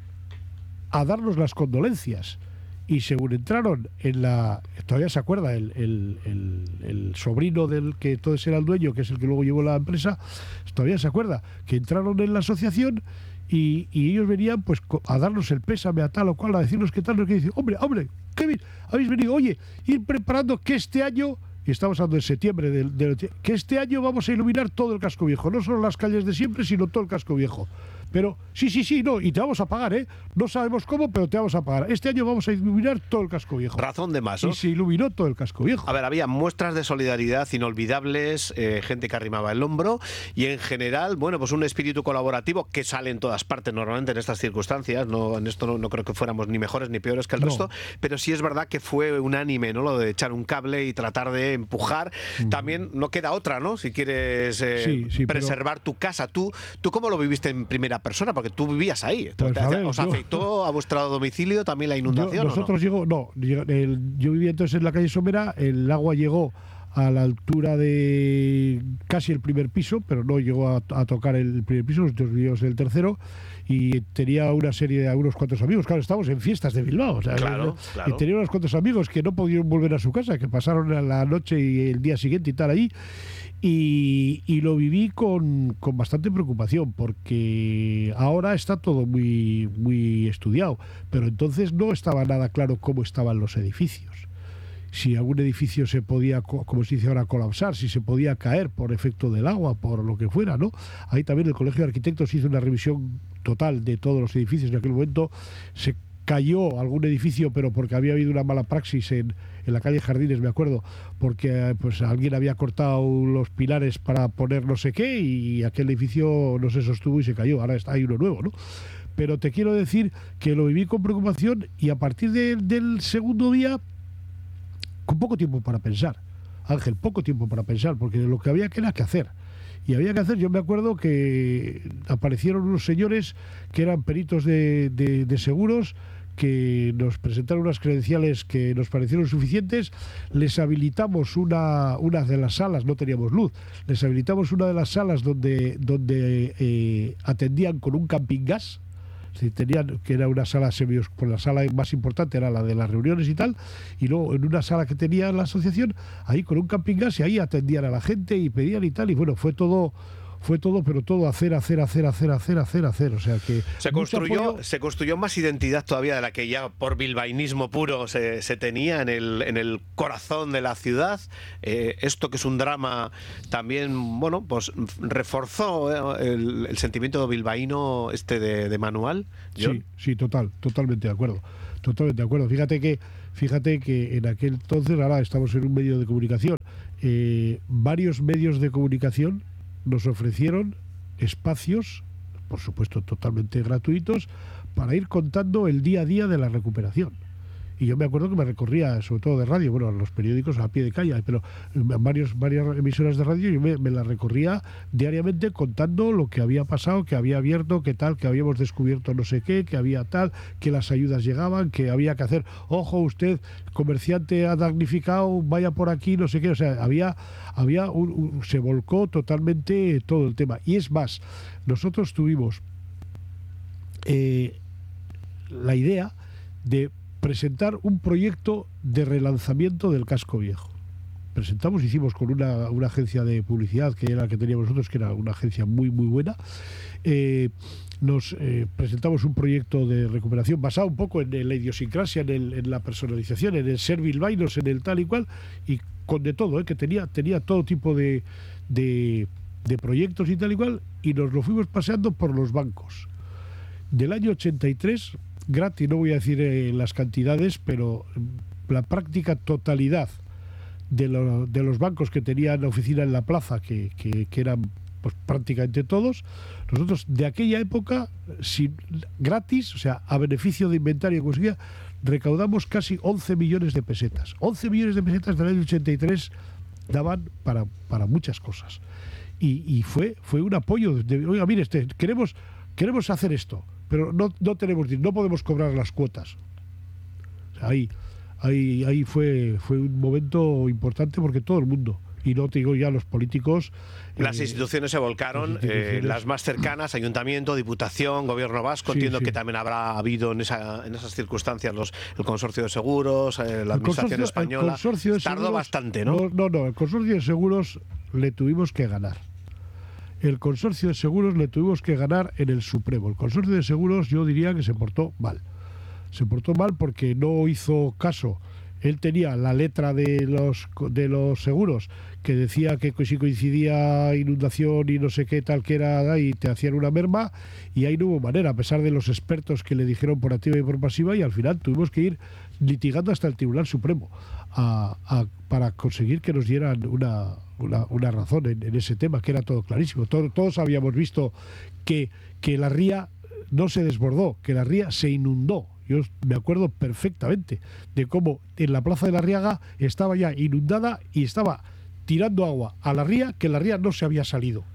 a darnos las condolencias. Y según entraron en la... Todavía se acuerda, el, el, el, el sobrino del que entonces era el dueño, que es el que luego llevó la empresa, todavía se acuerda, que entraron en la asociación y, y ellos venían pues a darnos el pésame a tal o cual, a decirnos qué tal, que dicen, hombre, hombre, qué bien, habéis venido, oye, ir preparando que este año... Y estamos hablando de septiembre, del, del, que este año vamos a iluminar todo el casco viejo, no solo las calles de siempre, sino todo el casco viejo. Pero sí, sí, sí, no, y te vamos a pagar, ¿eh? No sabemos cómo, pero te vamos a pagar. Este año vamos a iluminar todo el casco viejo. Razón de más, ¿no? Y se iluminó todo el casco viejo. A ver, había muestras de solidaridad inolvidables, eh, gente que arrimaba el hombro y en general, bueno, pues un espíritu colaborativo que sale en todas partes normalmente en estas circunstancias. No, en esto no, no creo que fuéramos ni mejores ni peores que el no. resto, pero sí es verdad que fue unánime, ¿no?, lo de echar un cable y tratar de empujar. Mm. También no queda otra, ¿no?, si quieres eh, sí, sí, preservar pero... tu casa. ¿Tú, ¿Tú cómo lo viviste en primera persona? Porque tú vivías ahí. Pues, a ver, ¿Os yo, afectó a vuestro domicilio también la inundación? Yo, nosotros ¿o no? llegó, no, el, yo vivía entonces en la calle Somera, el agua llegó a la altura de casi el primer piso, pero no llegó a, a tocar el primer piso, nosotros vivíamos en el tercero, y tenía una serie de unos cuantos amigos, claro, estábamos en fiestas de Bilbao, o sea, claro, claro. y tenía unos cuantos amigos que no pudieron volver a su casa, que pasaron la noche y el día siguiente y tal ahí, y, y lo viví con, con bastante preocupación, porque ahora está todo muy, muy estudiado, pero entonces no estaba nada claro cómo estaban los edificios. Si algún edificio se podía, como se dice ahora, colapsar, si se podía caer por efecto del agua, por lo que fuera, ¿no? Ahí también el Colegio de Arquitectos hizo una revisión total de todos los edificios. En aquel momento se cayó algún edificio, pero porque había habido una mala praxis en, en la calle Jardines, me acuerdo, porque pues alguien había cortado los pilares para poner no sé qué y aquel edificio no se sostuvo y se cayó. Ahora está, hay uno nuevo, ¿no? Pero te quiero decir que lo viví con preocupación y a partir de, del segundo día, con poco tiempo para pensar. Ángel, poco tiempo para pensar, porque lo que había que era que hacer. Y había que hacer, yo me acuerdo que aparecieron unos señores que eran peritos de, de, de seguros, que nos presentaron unas credenciales que nos parecieron suficientes, les habilitamos una, una de las salas, no teníamos luz, les habilitamos una de las salas donde, donde eh, atendían con un camping gas. Si tenían, que era una sala semi, pues la sala más importante era la de las reuniones y tal, y luego en una sala que tenía la asociación, ahí con un camping gas, y ahí atendían a la gente y pedían y tal, y bueno, fue todo, fue todo, pero todo hacer, hacer, hacer, hacer, hacer, hacer, hacer, o sea que... Se construyó, se construyó más identidad todavía de la que ya por bilbaínismo puro se, se tenía en el, en el corazón de la ciudad. Eh, esto que es un drama también, bueno, pues reforzó el, el sentimiento bilbaíno este de, de Manual. ¿John? Sí, sí, total, totalmente de acuerdo, totalmente de acuerdo. Fíjate que, fíjate que en aquel entonces, ahora estamos en un medio de comunicación, eh, varios medios de comunicación nos ofrecieron espacios, por supuesto totalmente gratuitos, para ir contando el día a día de la recuperación. Y yo me acuerdo que me recorría, sobre todo de radio, bueno, los periódicos a pie de calle, pero en varios, varias emisoras de radio yo me, me la recorría diariamente contando lo que había pasado, que había abierto, que tal, que habíamos descubierto no sé qué, que había tal, que las ayudas llegaban, que había que hacer, ojo, usted, comerciante ha damnificado, vaya por aquí, no sé qué, o sea, había, había un, un, se volcó totalmente todo el tema. Y es más, nosotros tuvimos eh, la idea de presentar un proyecto de relanzamiento del casco viejo. Presentamos, hicimos con una, una agencia de publicidad que era la que teníamos nosotros, que era una agencia muy muy buena. Eh, nos eh, presentamos un proyecto de recuperación basado un poco en, en la idiosincrasia, en, el, en la personalización, en el ser bilbaínos, en el tal y cual, y con de todo, eh, que tenía, tenía todo tipo de, de, de proyectos y tal y cual, y nos lo fuimos paseando por los bancos. Del año ochenta y tres, gratis, no voy a decir eh, las cantidades, pero la práctica totalidad de, lo, de los bancos que tenían oficina en la plaza, que, que, que eran pues prácticamente todos, nosotros de aquella época, sin, gratis, o sea, a beneficio de inventario y conseguía, recaudamos casi once millones de pesetas. once millones de pesetas del año ochenta y tres daban para, para muchas cosas. Y, y fue, fue un apoyo. De, oiga, mire, este, queremos, queremos hacer esto, pero no, no tenemos, no podemos cobrar las cuotas. O sea, ahí, ahí, ahí fue, fue un momento importante porque todo el mundo, y no te digo ya los políticos... Las eh, instituciones se volcaron, las, instituciones... Eh, las más cercanas, Ayuntamiento, Diputación, Gobierno Vasco, sí, entiendo sí. que también habrá habido en, esa, en esas circunstancias los, el Consorcio de Seguros, eh, la Administración consorcio, Española. Consorcio de Tardó seguros, bastante, ¿no? ¿no? No, no, el Consorcio de Seguros le tuvimos que ganar. El Consorcio de Seguros le tuvimos que ganar en el Supremo. El Consorcio de Seguros yo diría que se portó mal. Se portó mal porque no hizo caso. Él tenía la letra de los, de los seguros que decía que si coincidía inundación y no sé qué tal que era, y te hacían una merma, y ahí no hubo manera, a pesar de los expertos que le dijeron por activa y por pasiva, y al final tuvimos que ir litigando hasta el Tribunal Supremo a, a, para conseguir que nos dieran una, una, una razón en, en ese tema, que era todo clarísimo. Todo, todos habíamos visto que, que la ría no se desbordó, que la ría se inundó. Yo me acuerdo perfectamente de cómo en la Plaza de la Riaga estaba ya inundada y estaba tirando agua a la ría, que la ría no se había salido.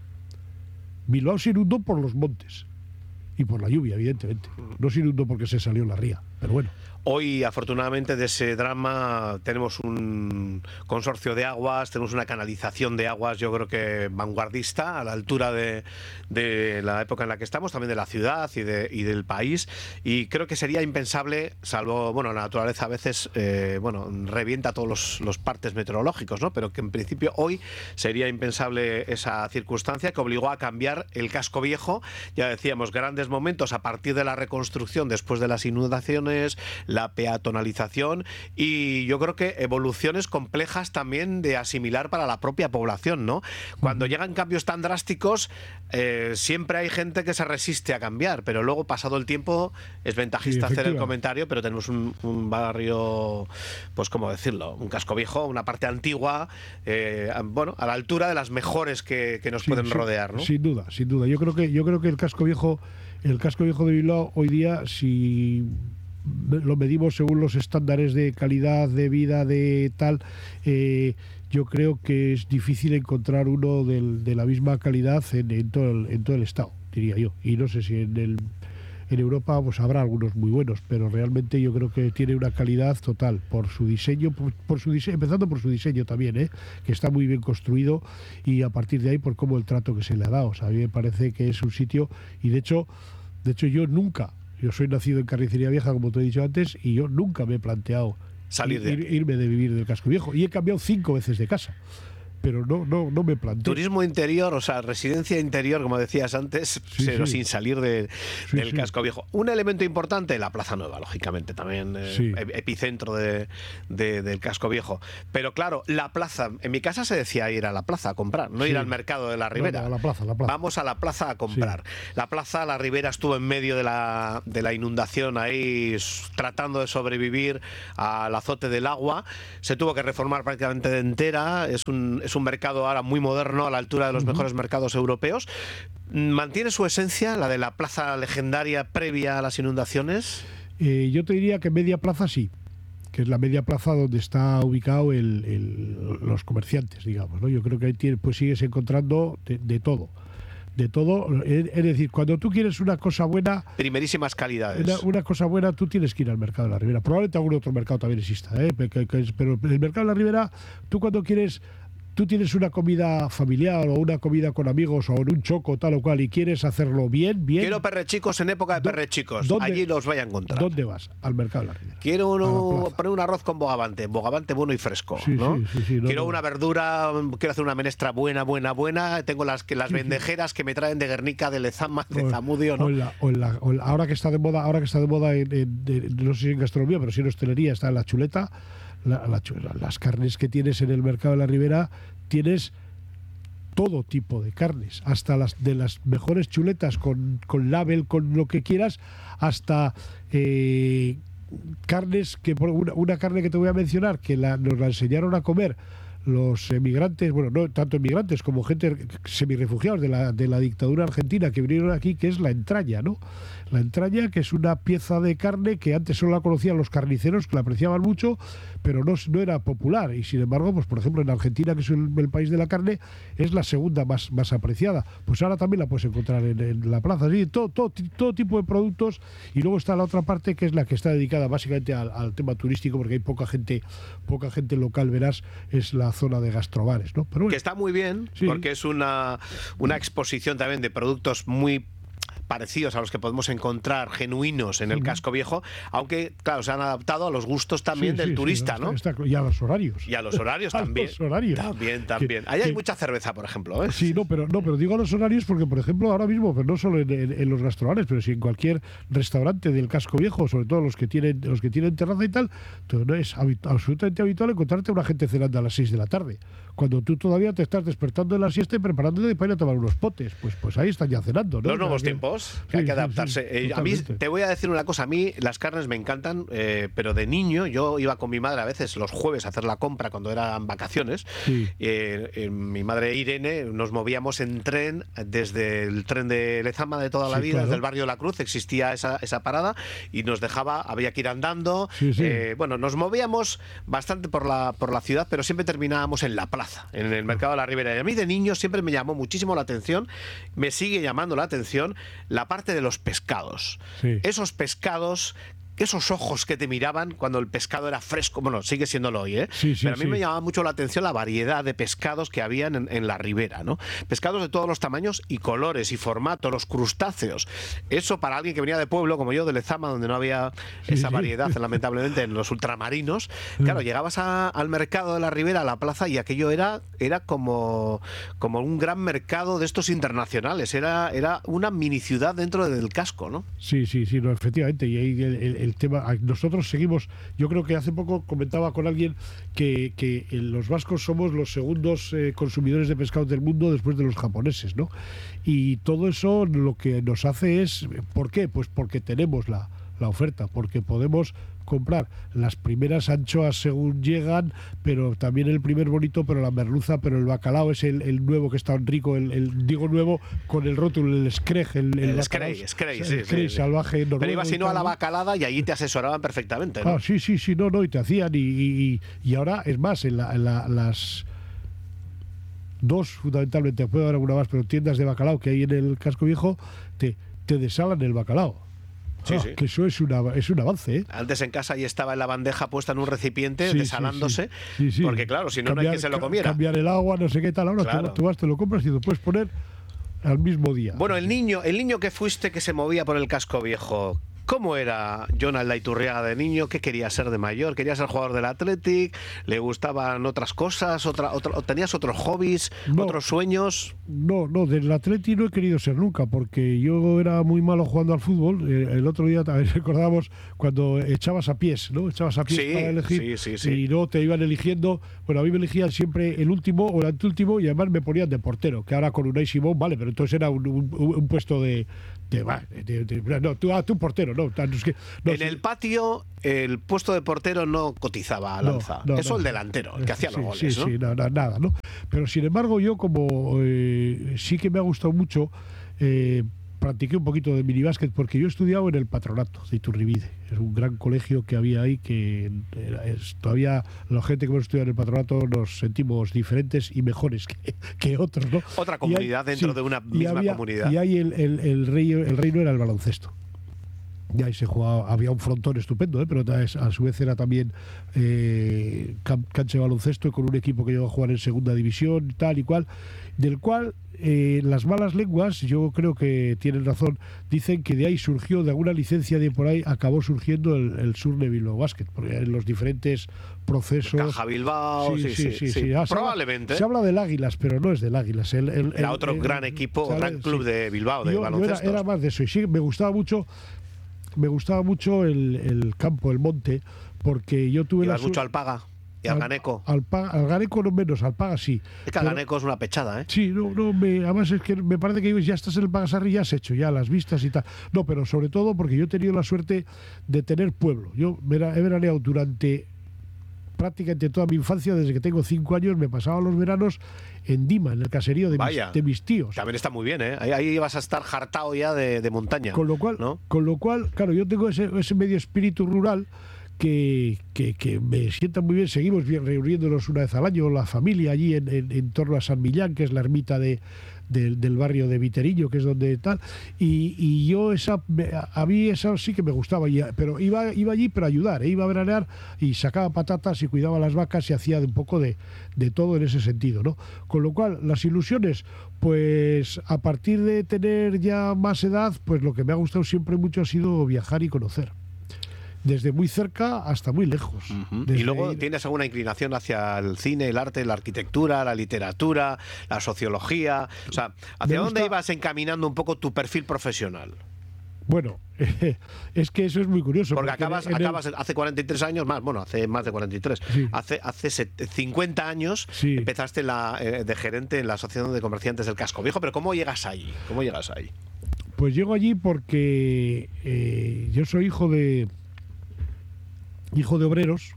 Bilbao se inundó por los montes y por la lluvia, evidentemente. No se inundó porque se salió la ría, pero bueno. Hoy, afortunadamente, de ese drama tenemos un consorcio de aguas, tenemos una canalización de aguas, yo creo que vanguardista, a la altura de, de la época en la que estamos, también de la ciudad y, de, y del país. Y creo que sería impensable, salvo, bueno, la naturaleza a veces, eh, bueno, revienta todos los, los partes meteorológicos, ¿no? Pero que en principio hoy sería impensable esa circunstancia que obligó a cambiar el casco viejo. Ya decíamos, grandes momentos a partir de la reconstrucción después de las inundaciones, la peatonalización y yo creo que evoluciones complejas también de asimilar para la propia población, ¿no? Cuando uh-huh. llegan cambios tan drásticos, eh, siempre hay gente que se resiste a cambiar, pero luego, pasado el tiempo, es ventajista sí, hacer el comentario, pero tenemos un, un barrio, pues cómo decirlo, un casco viejo, una parte antigua, eh, bueno, a la altura de las mejores que, que nos sí, pueden sí, rodear, ¿no? Sin duda, sin duda. Yo creo que, yo creo que el casco viejo, el casco viejo de Bilbao hoy día, si lo medimos según los estándares de calidad de vida de tal, eh, yo creo que es difícil encontrar uno del, de la misma calidad en, en, todo el, en todo el estado, diría yo. Y no sé si en el en Europa pues habrá algunos muy buenos, pero realmente yo creo que tiene una calidad total por su diseño, por, por su diseño, empezando por su diseño también, ¿eh? Que está muy bien construido, y a partir de ahí por cómo el trato que se le ha dado. O sea, a mí me parece que es un sitio, y de hecho, de hecho yo nunca, yo soy nacido en Carnicería Vieja, como te he dicho antes, y yo nunca me he planteado salir de ir, irme de vivir del Casco Viejo, y he cambiado cinco veces de casa. Pero no, no, no me planteo. Turismo interior, o sea, residencia interior, como decías antes, Sí, pero sí. sin salir de, Sí, del sí. Casco Viejo. Un elemento importante, la Plaza Nueva, lógicamente, también eh, Sí. epicentro de, de- del Casco Viejo. Pero claro, la plaza, en mi casa se decía ir a la plaza a comprar, no Sí. ir al mercado de la No, Ribera. no, a la plaza, a la plaza. Vamos a la plaza a comprar. La plaza, la Ribera estuvo en medio de la, de la inundación ahí, s- tratando de sobrevivir al azote del agua. Se tuvo que reformar prácticamente de entera. Es un, es un mercado ahora muy moderno, a la altura de los mejores mercados europeos. ¿Mantiene su esencia, la de la plaza legendaria previa a las inundaciones? Eh, yo te diría que media plaza sí, que es la media plaza donde está ubicado el, el- los comerciantes, digamos, ¿no? Yo creo que ahí tiene, pues sigues encontrando de, de todo. De todo, es es decir, cuando tú quieres una cosa buena, Primerísimas calidades. una, una cosa buena, tú tienes que ir al mercado de la Ribera. Probablemente algún otro mercado también exista, ¿eh? Pe- que- que es- pero el mercado de la Ribera, tú cuando quieres, tú tienes una comida familiar o una comida con amigos o en un choco tal o cual y quieres hacerlo bien, bien. Quiero perrechicos en época de ¿Dó- perrechicos. dónde- Allí los voy a encontrar. ¿Dónde vas? Al mercado de la Ribera. Quiero A la uno, plaza. poner un arroz con bogavante, bogavante bueno y fresco, Sí, ¿no? sí, sí, sí, no, quiero no. una verdura, quiero hacer una menestra buena, buena, buena. Tengo las que las vendejeras que me traen de Guernica, de Lezama, de O- Zamudio, ¿no? o en la- o en la- o en la- ahora que está de moda, ahora que está de moda en, en- en- no sé si en gastronomía, pero sí en hostelería, está en la chuleta, la- la chu- las carnes que tienes en el mercado de la Ribera, tienes todo tipo de carnes, hasta las de las mejores chuletas con, con label, con lo que quieras, hasta eh, carnes que por una, una carne que te voy a mencionar que la, nos la enseñaron a comer los emigrantes, bueno, no tanto emigrantes como gente semi-refugiados de la, de la dictadura argentina que vinieron aquí, que es la entraña, ¿no? La entraña, que es una pieza de carne que antes solo la conocían los carniceros, que la apreciaban mucho, pero no, no era popular. Y sin embargo, pues por ejemplo, en Argentina, que es el, el país de la carne, es la segunda más, más apreciada. Pues ahora también la puedes encontrar en, en la plaza. Sí, todo, todo, todo tipo de productos. Y luego está la otra parte, que es la que está dedicada básicamente al, al tema turístico, porque hay poca gente, poca gente local, verás, es la zona de gastrobares, ¿no? Pero bueno, Que está muy bien, Sí. porque es una, una exposición también de productos muy parecidos a los que podemos encontrar genuinos en el Casco Viejo, aunque, claro, se han adaptado a los gustos también sí, del sí, turista, sí, ¿no? está- está- y a los horarios. Y a los horarios A también. los horarios. También, también. Que- Ahí hay que- mucha cerveza, por ejemplo, ¿eh? Sí, no, pero no, pero digo a los horarios porque, por ejemplo, ahora mismo, pues no solo en, en- en los restaurantes, pero sí en cualquier restaurante del Casco Viejo, sobre todo los que tienen los que tienen terraza y tal, tú- no es habi- absolutamente habitual encontrarte a una gente cenando a las seis de la tarde, cuando tú todavía te estás despertando de la siesta y preparándote para ir a tomar unos potes. Pues, pues ahí están ya cenando, ¿no? Los nuevos O sea que- tiempos, que Sí, hay que sí, adaptarse. sí, Eh, a mí, totalmente. te voy a decir una cosa, a mí las carnes me encantan, eh, pero de niño yo iba con mi madre a veces los jueves a hacer la compra cuando eran vacaciones. Sí. Eh, eh, mi madre Irene, nos movíamos en tren desde el tren de Lezama de toda la Sí, vida, claro. desde el barrio de la Cruz, existía esa, esa parada y nos dejaba, había que ir andando. Sí, sí. Eh, bueno, nos movíamos bastante por la, por la ciudad, pero siempre terminábamos en la plaza, en el mercado de la Ribera. Y a mí de niño siempre me llamó muchísimo la atención, me sigue llamando la atención la parte de los pescados. Sí. Esos pescados, esos ojos que te miraban cuando el pescado era fresco, bueno, sigue siéndolo hoy, ¿eh? Sí, sí, Pero a mí sí. me llamaba mucho la atención la variedad de pescados que habían en, en la ribera, ¿no? Pescados de todos los tamaños y colores y formatos, los crustáceos. Eso para alguien que venía de pueblo, como yo, de Lezama, donde no había Sí, esa sí. variedad, lamentablemente, en los ultramarinos. Claro, llegabas a- al mercado de la ribera, a la plaza, y aquello era, era como, como un gran mercado de estos internacionales. Era, era una mini ciudad dentro del casco, ¿no? Sí, sí, sí, no, efectivamente. Y ahí el, el- el tema, nosotros seguimos, yo creo que hace poco comentaba con alguien que, que eh, los vascos somos los segundos eh, consumidores de pescado del mundo después de los japoneses, ¿no? Y todo eso lo que nos hace es, ¿por qué? Pues porque tenemos la, la oferta, porque podemos comprar las primeras anchoas según llegan, pero también el primer bonito, pero la merluza, pero el bacalao es el, el nuevo que está tan rico, el, el digo nuevo con el rótulo, el screg, el, El bacalao, Screy, Screy, el sí, Screy sí, sí. salvaje noruego. Pero ibas y si no a tal, la ¿no? bacalada y allí te asesoraban perfectamente, ¿no? Ah, sí, sí, sí, no, no, y te hacían, y, y, y ahora es más, en, la, en la- las dos fundamentalmente, puede haber alguna más, pero tiendas de bacalao que hay en el casco viejo, te, te desalan el bacalao. Sí, ah, sí. Que eso es, una, es un avance, ¿eh? Antes en casa ya estaba en la bandeja puesta en un recipiente, Sí, desalándose, sí, sí. Sí, sí. porque claro, si no, no hay quien se lo comiera. Cambiar el agua, no sé qué tal. Ahora Claro. tú, tú vas, te lo compras y lo puedes poner al mismo día. Bueno, el niño, el niño que fuiste que se movía por el casco viejo, ¿cómo era Jon Aldaiturriaga de niño? ¿Qué quería ser de mayor? ¿Quería ser jugador del Athletic? ¿Le gustaban otras cosas? Otra, otra, ¿Tenías otros hobbies? No. ¿Otros sueños? No, no, del Atleti no he querido ser nunca, porque yo era muy malo jugando al fútbol. Eh, El otro día también recordábamos cuando echabas a pies, ¿no? Echabas a pies Sí, para elegir sí, sí, sí. y luego te iban eligiendo. Bueno, a mí me elegían siempre el último o el anteúltimo y además me ponían de portero, que ahora con Unai Simón, vale, pero entonces era un, un- un puesto de... de, de- de- de- no, tú, ah, tú portero, no. no, es que- no, En sí. el patio, el puesto de portero no cotizaba a No, lanza. no, Eso no. el delantero, el que hacía Sí, los goles, sí, ¿no? sí, no, no, nada, ¿no? Pero sin embargo, yo como eh, sí que me ha gustado mucho, eh, practiqué un poquito de minibásquet porque yo he estudiado en el Patronato de Iturribide. Es un gran colegio que había ahí que era- es, todavía la gente que hemos estudiado en el Patronato nos sentimos diferentes y mejores que, que otros, ¿no? Otra Y hay- comunidad dentro de una y misma había- comunidad. Y ahí el, el, el, rey, el reino era el baloncesto. Y ahí se jugaba, había un frontón estupendo, ¿eh? Pero a a su vez era también eh, cam- cancha de baloncesto con un equipo que llegó a jugar en segunda división, tal y cual, del cual eh, las malas lenguas, yo creo que tienen razón, dicen que de ahí surgió, de alguna licencia de por ahí, acabó surgiendo el, el Surne Bilbao Basket, porque en los diferentes procesos... Caja Bilbao, sí, sí, sí. sí. Ah, se habla- Probablemente. Se habla del Águilas, pero no es del Águilas. El, el- Era el- otro el- gran equipo, ¿sabes? gran club Sí. de Bilbao, de Yo- yo era, baloncesto. era más de eso. Y sí, me gustaba mucho, me gustaba mucho el, el campo, el monte, porque yo tuve Ibas la mucho su- al Paga y al Ganeco. Alpaga- al Ganeco no menos, al Paga sí. Es que al Pero- Ganeco es una pechada, ¿eh? Sí, no, no, me, además es que me parece que ya estás en el Pagasarri y ya has hecho ya las vistas y tal. No, pero sobre todo porque yo he tenido la suerte de tener pueblo. Yo vera- he veraneado durante prácticamente toda mi infancia, desde que tengo cinco años, me pasaba los veranos en Dima, en el caserío de, Vaya. mis, de mis tíos. También está muy bien, ¿eh? Ahí, ahí vas a estar hartado ya de, de montaña. Con lo cual, ¿no? con lo cual, claro, yo tengo ese, ese medio espíritu rural que, que, que me sienta muy bien. Seguimos bien reuniéndonos una vez al año, la familia allí en, en, en torno a San Millán, que es la ermita de, del, del barrio de Viterillo, que es donde tal. Y, y yo esa, me- a mí esa sí que me gustaba, y- pero iba, iba allí para ayudar, ¿eh? Iba a veranear y sacaba patatas y cuidaba las vacas y hacía de un poco de, de todo en ese sentido, ¿no? Con lo cual, las ilusiones, pues a partir de tener ya más edad, pues lo que me ha gustado siempre mucho ha sido viajar y conocer. Desde muy cerca hasta muy lejos. Ujú. Desde Y luego ir- tienes alguna inclinación hacia el cine, el arte, la arquitectura, la literatura, la sociología. O sea, ¿hacia Me dónde gusta- ibas encaminando un poco tu perfil profesional? Bueno, es que eso es muy curioso. Porque acabas, en el- acabas hace cuarenta y tres años más, bueno, hace más de cuarenta y tres, Sí. hace, hace set- cincuenta años Sí. empezaste la, eh, de gerente en la Asociación de Comerciantes del Casco Viejo, pero ¿cómo llegas ahí? ¿Cómo llegas ahí? Pues llego allí porque eh, yo soy hijo de hijo de obreros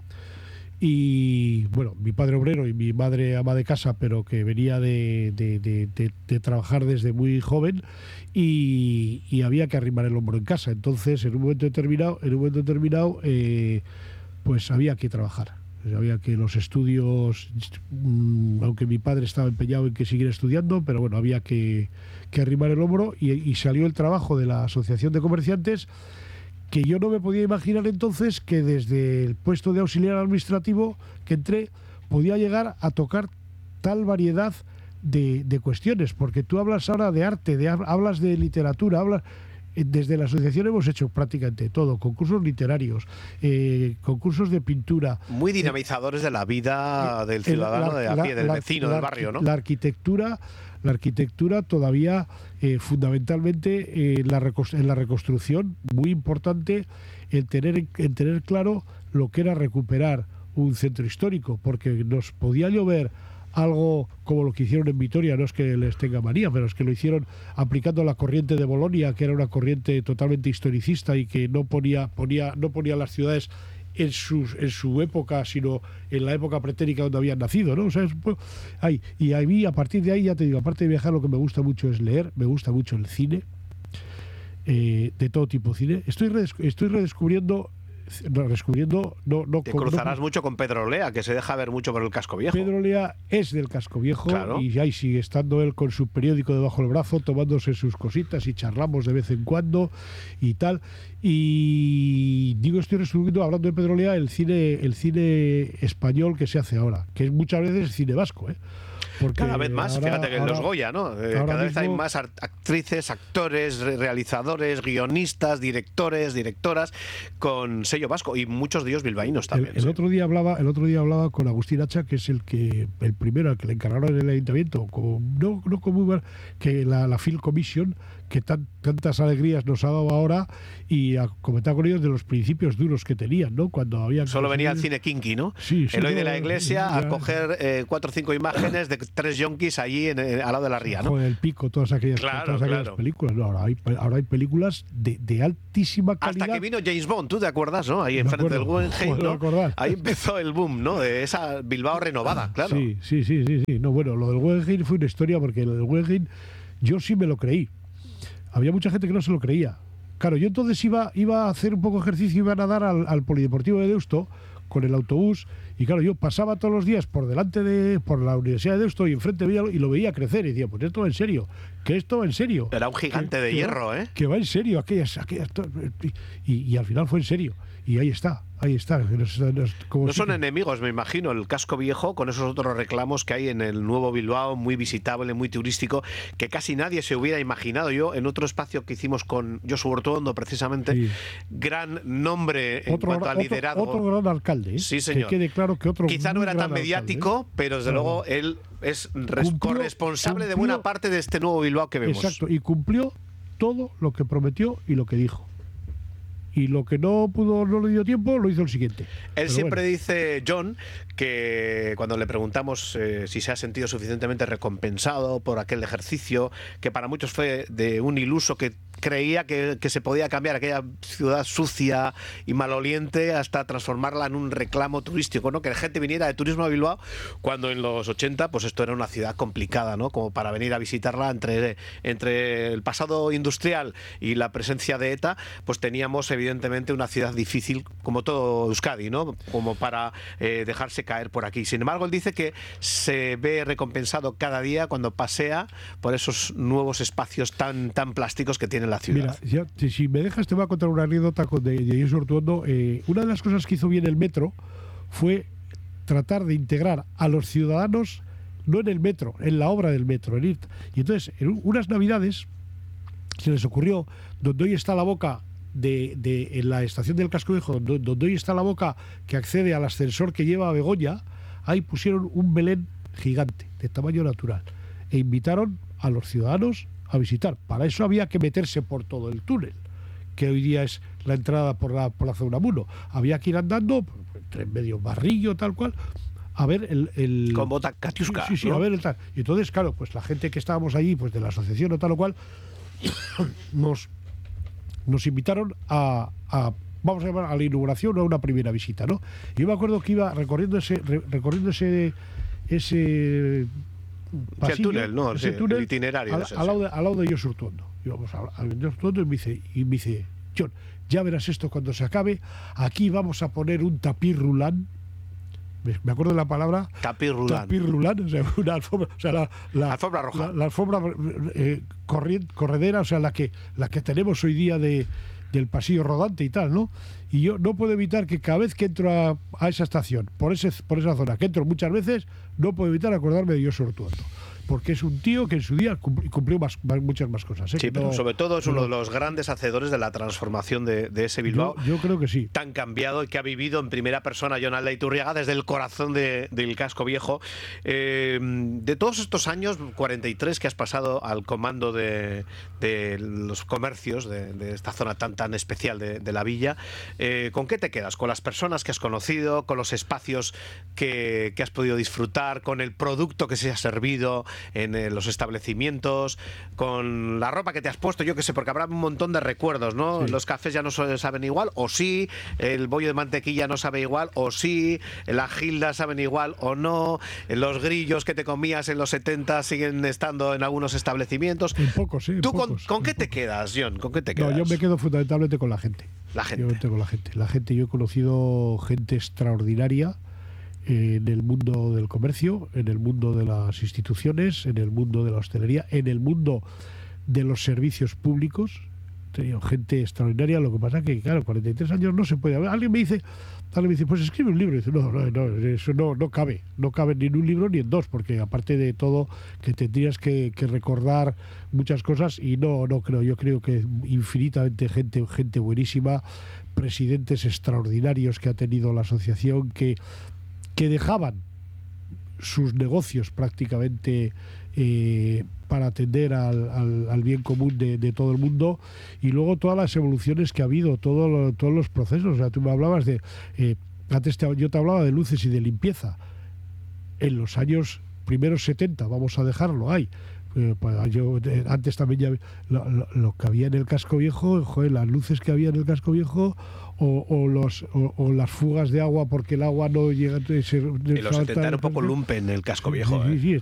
y bueno, mi padre obrero y mi madre ama de casa, pero que venía de, de- de- de- de trabajar desde muy joven y, y había que arrimar el hombro en casa. Entonces, en un momento determinado, en un momento determinado, eh, pues había que trabajar. Había que los estudios, mm, aunque mi padre estaba empeñado en que siguiera estudiando, pero bueno, había que, que arrimar el hombro y, y salió el trabajo de la Asociación de Comerciantes, que yo no me podía imaginar entonces que desde el puesto de auxiliar administrativo que entré podía llegar a tocar tal variedad de, de cuestiones, porque tú hablas ahora de arte, de, hablas de literatura, hablas... Desde la asociación hemos hecho prácticamente todo, concursos literarios, eh, concursos de pintura. Muy dinamizadores de la vida del El- ciudadano la- de a la- pie, del la- vecino, la del arqui- barrio, ¿no? La arquitectura, la arquitectura todavía eh, fundamentalmente eh, la recos- en la reconstrucción, muy importante el tener, el tener claro lo que era recuperar un centro histórico, porque nos podía llover algo como lo que hicieron en Vitoria, no es que les tenga manía, pero es que lo hicieron aplicando la corriente de Bolonia, que era una corriente totalmente historicista y que no ponía, ponía, no ponía las ciudades en, sus, en su época, sino en la época pretérica donde habían nacido, ¿no? O sea, es, pues, ahí, y a mí, a partir de ahí, ya te digo, aparte de viajar, lo que me gusta mucho es leer, me gusta mucho el cine, eh, de todo tipo de cine. Estoy, redes- estoy redescubriendo descubriendo... No, no, Te con, cruzarás no, mucho con Pedro Lea, que se deja ver mucho por el Casco Viejo. Pedro Lea es del Casco Viejo, claro. Y ahí sigue estando él con su periódico debajo del brazo, tomándose sus cositas y charlamos de vez en cuando y tal. Y digo, estoy resumiendo, hablando de Pedro Lea, el cine, el cine español que se hace ahora, que es muchas veces cine vasco, ¿eh? Porque cada vez más, ahora, fíjate que en ahora, los Goya, ¿no? Eh, cada vez hay más actrices, actores, realizadores, guionistas, directores, directoras con sello vasco y muchos de ellos bilbaínos también. El, el sí. otro día hablaba, el otro día hablaba con Agustín Hacha, que es el que el primero al que le encargaron en el ayuntamiento, con, no, no como Uber, que la, la Film Commission, que tan, tantas alegrías nos ha dado ahora, y a comentar con ellos de los principios duros que tenían, ¿no? Cuando había solo venía el cine kinky, ¿no? Sí, sí, el hoy no, de la iglesia ya, a coger eh, cuatro o cinco imágenes de tres yonkis allí en, en, al lado de la ría, ¿no? Con el pico, todas aquellas, claro, todas aquellas claro. películas. No, ahora, hay, ahora hay películas de, de altísima calidad. Hasta que vino James Bond, ¿tú te acuerdas, no? Ahí enfrente del Guggenheim, ¿no? Ahí empezó el boom, ¿no? De esa Bilbao renovada, claro. Sí, sí, sí, sí, sí. No, bueno, lo del Guggenheim fue una historia, porque lo del Guggenheim yo sí me lo creí. Había mucha gente que no se lo creía. Claro, yo entonces iba, iba a hacer un poco de ejercicio, iba a nadar al, al Polideportivo de Deusto con el autobús, y claro, yo pasaba todos los días por delante de por la Universidad de Deusto y enfrente veía, y lo veía crecer, y decía, pues esto va en serio, que esto va en serio. Era un gigante que, de que hierro, va, ¿eh? Que va en serio, aquellas, aquellas y, y al final fue en serio. Y ahí está, ahí está. Nos, nos, como no si son que... enemigos, me imagino, el Casco Viejo, con esos otros reclamos que hay en el nuevo Bilbao, muy visitable, muy turístico, que casi nadie se hubiera imaginado. Yo, en otro espacio que hicimos con Josu Ortuondo, precisamente, sí. gran nombre en otro, cuanto a liderazgo. Otro, otro gran alcalde, ¿eh? Sí, señor. Que quede claro que otro Quizá no era tan mediático, alcalde, ¿eh? pero desde claro. luego él es cumplió, corresponsable cumplió, de buena parte de este nuevo Bilbao que vemos. Exacto, y cumplió todo lo que prometió y lo que dijo. Y lo que no pudo, no le dio tiempo, lo hizo el siguiente. Él Pero siempre bueno. dice, John, que cuando le preguntamos eh, si se ha sentido suficientemente recompensado por aquel ejercicio, que para muchos fue de un iluso que creía que, que se podía cambiar aquella ciudad sucia y maloliente hasta transformarla en un reclamo turístico, ¿no? Que la gente viniera de turismo a Bilbao, cuando en los ochenta pues esto era una ciudad complicada, ¿no? Como para venir a visitarla entre, entre el pasado industrial y la presencia de ETA, pues teníamos evidentemente una ciudad difícil, como todo Euskadi, ¿no? Como para eh, dejarse caer por aquí. Sin embargo, él dice que se ve recompensado cada día cuando pasea por esos nuevos espacios tan, tan plásticos que tiene la ciudad. Mira, ya, si me dejas te voy a contar una anécdota de, de Josu Ortuondo. Eh, una de las cosas que hizo bien el metro fue tratar de integrar a los ciudadanos, no en el metro, en la obra del metro, en ir. Y entonces, en unas navidades se les ocurrió, donde hoy está la boca de, de en la estación del Casco Viejo, donde, donde hoy está la boca que accede al ascensor que lleva a Begoña, ahí pusieron un Belén gigante, de tamaño natural, e invitaron a los ciudadanos a visitar. Para eso había que meterse por todo el túnel, que hoy día es la entrada por la Plaza Unamuno. Había que ir andando entre medio barrillo, tal cual, a ver el... el con bota Katiuska. Sí, sí, sí, ¿no? a ver el tal. Y entonces, claro, pues la gente que estábamos allí, pues de la asociación o tal o cual, nos, nos invitaron a, a, vamos a llamar, a la inauguración o a una primera visita, ¿no? Y yo me acuerdo que iba recorriendo ese, re, recorriendo ese, ese pasillo, sí, el túnel, ¿no? ese sí, túnel, el itinerario. Al, ese, al, lado sí. de, al lado de Josu Ortuondo. Íbamos a, a Josu Ortuondo y me dice, y me dice, John, ya verás esto cuando se acabe. Aquí vamos a poner un tapir rulán. Me acuerdo de la palabra tapir rulán. Tapir rulán, o sea, una alfombra, o sea, la, la alfombra roja. La, la alfombra eh, corrient, corredera, o sea, la que la que tenemos hoy día de del pasillo rodante y tal, ¿no? Y yo no puedo evitar que cada vez que entro a, a esa estación, por ese por esa zona, que entro muchas veces, no puedo evitar acordarme de Josu Ortuondo. Porque es un tío que en su día cumplió más, muchas más cosas. ¿eh? Sí, que pero no, sobre todo es no, uno de los grandes hacedores de la transformación de, de ese Bilbao. Yo, yo creo que sí. Tan cambiado y que ha vivido en primera persona Jon Aldaiturriaga desde el corazón de, del Casco Viejo. Eh, de todos estos años, cuarenta y tres que has pasado al comando de, de los comercios de, de esta zona tan tan especial de, de la villa, eh, ¿con qué te quedas? ¿Con las personas que has conocido? ¿Con los espacios que, que has podido disfrutar? ¿Con el producto que se ha servido en eh, los establecimientos, con la ropa que te has puesto? Yo qué sé, porque habrá un montón de recuerdos, ¿no? Sí. Los cafés ya no saben igual, o sí, el bollo de mantequilla no sabe igual, o sí, la gilda saben igual, o no, los grillos que te comías en los setenta siguen estando en algunos establecimientos. En pocos, sí. En ¿Tú pocos, con, con qué en te pocos. quedas, John? ¿Con qué te quedas? No, yo me quedo fundamentalmente con la gente. La gente. Yo tengo la gente. La gente, yo he conocido gente extraordinaria en el mundo del comercio, en el mundo de las instituciones, en el mundo de la hostelería, en el mundo de los servicios públicos. He tenido gente extraordinaria, lo que pasa es que, claro, cuarenta y tres años no se puede. Alguien me dice, alguien me dice, pues escribe un libro. Y dice, no, no, no, eso no, no cabe. No cabe ni en un libro ni en dos, porque aparte de todo, que tendrías que, que recordar muchas cosas, y no, no creo. Yo creo que infinitamente gente, gente buenísima, presidentes extraordinarios que ha tenido la asociación, que que dejaban sus negocios prácticamente eh, para atender al, al, al bien común de, de todo el mundo, y luego todas las evoluciones que ha habido, todo lo, todos los procesos. O sea, tú me hablabas de... Eh, antes te, yo te hablaba de luces y de limpieza. En los años primeros setenta, vamos a dejarlo ahí. Eh, pues yo, eh, antes también ya lo, lo, lo que había en el casco viejo, joder, las luces que había en el casco viejo, o, o, los, o, o las fugas de agua porque el agua no llega. Se, en los setenta era un poco lumpen el casco viejo. Sí, ¿eh? sí,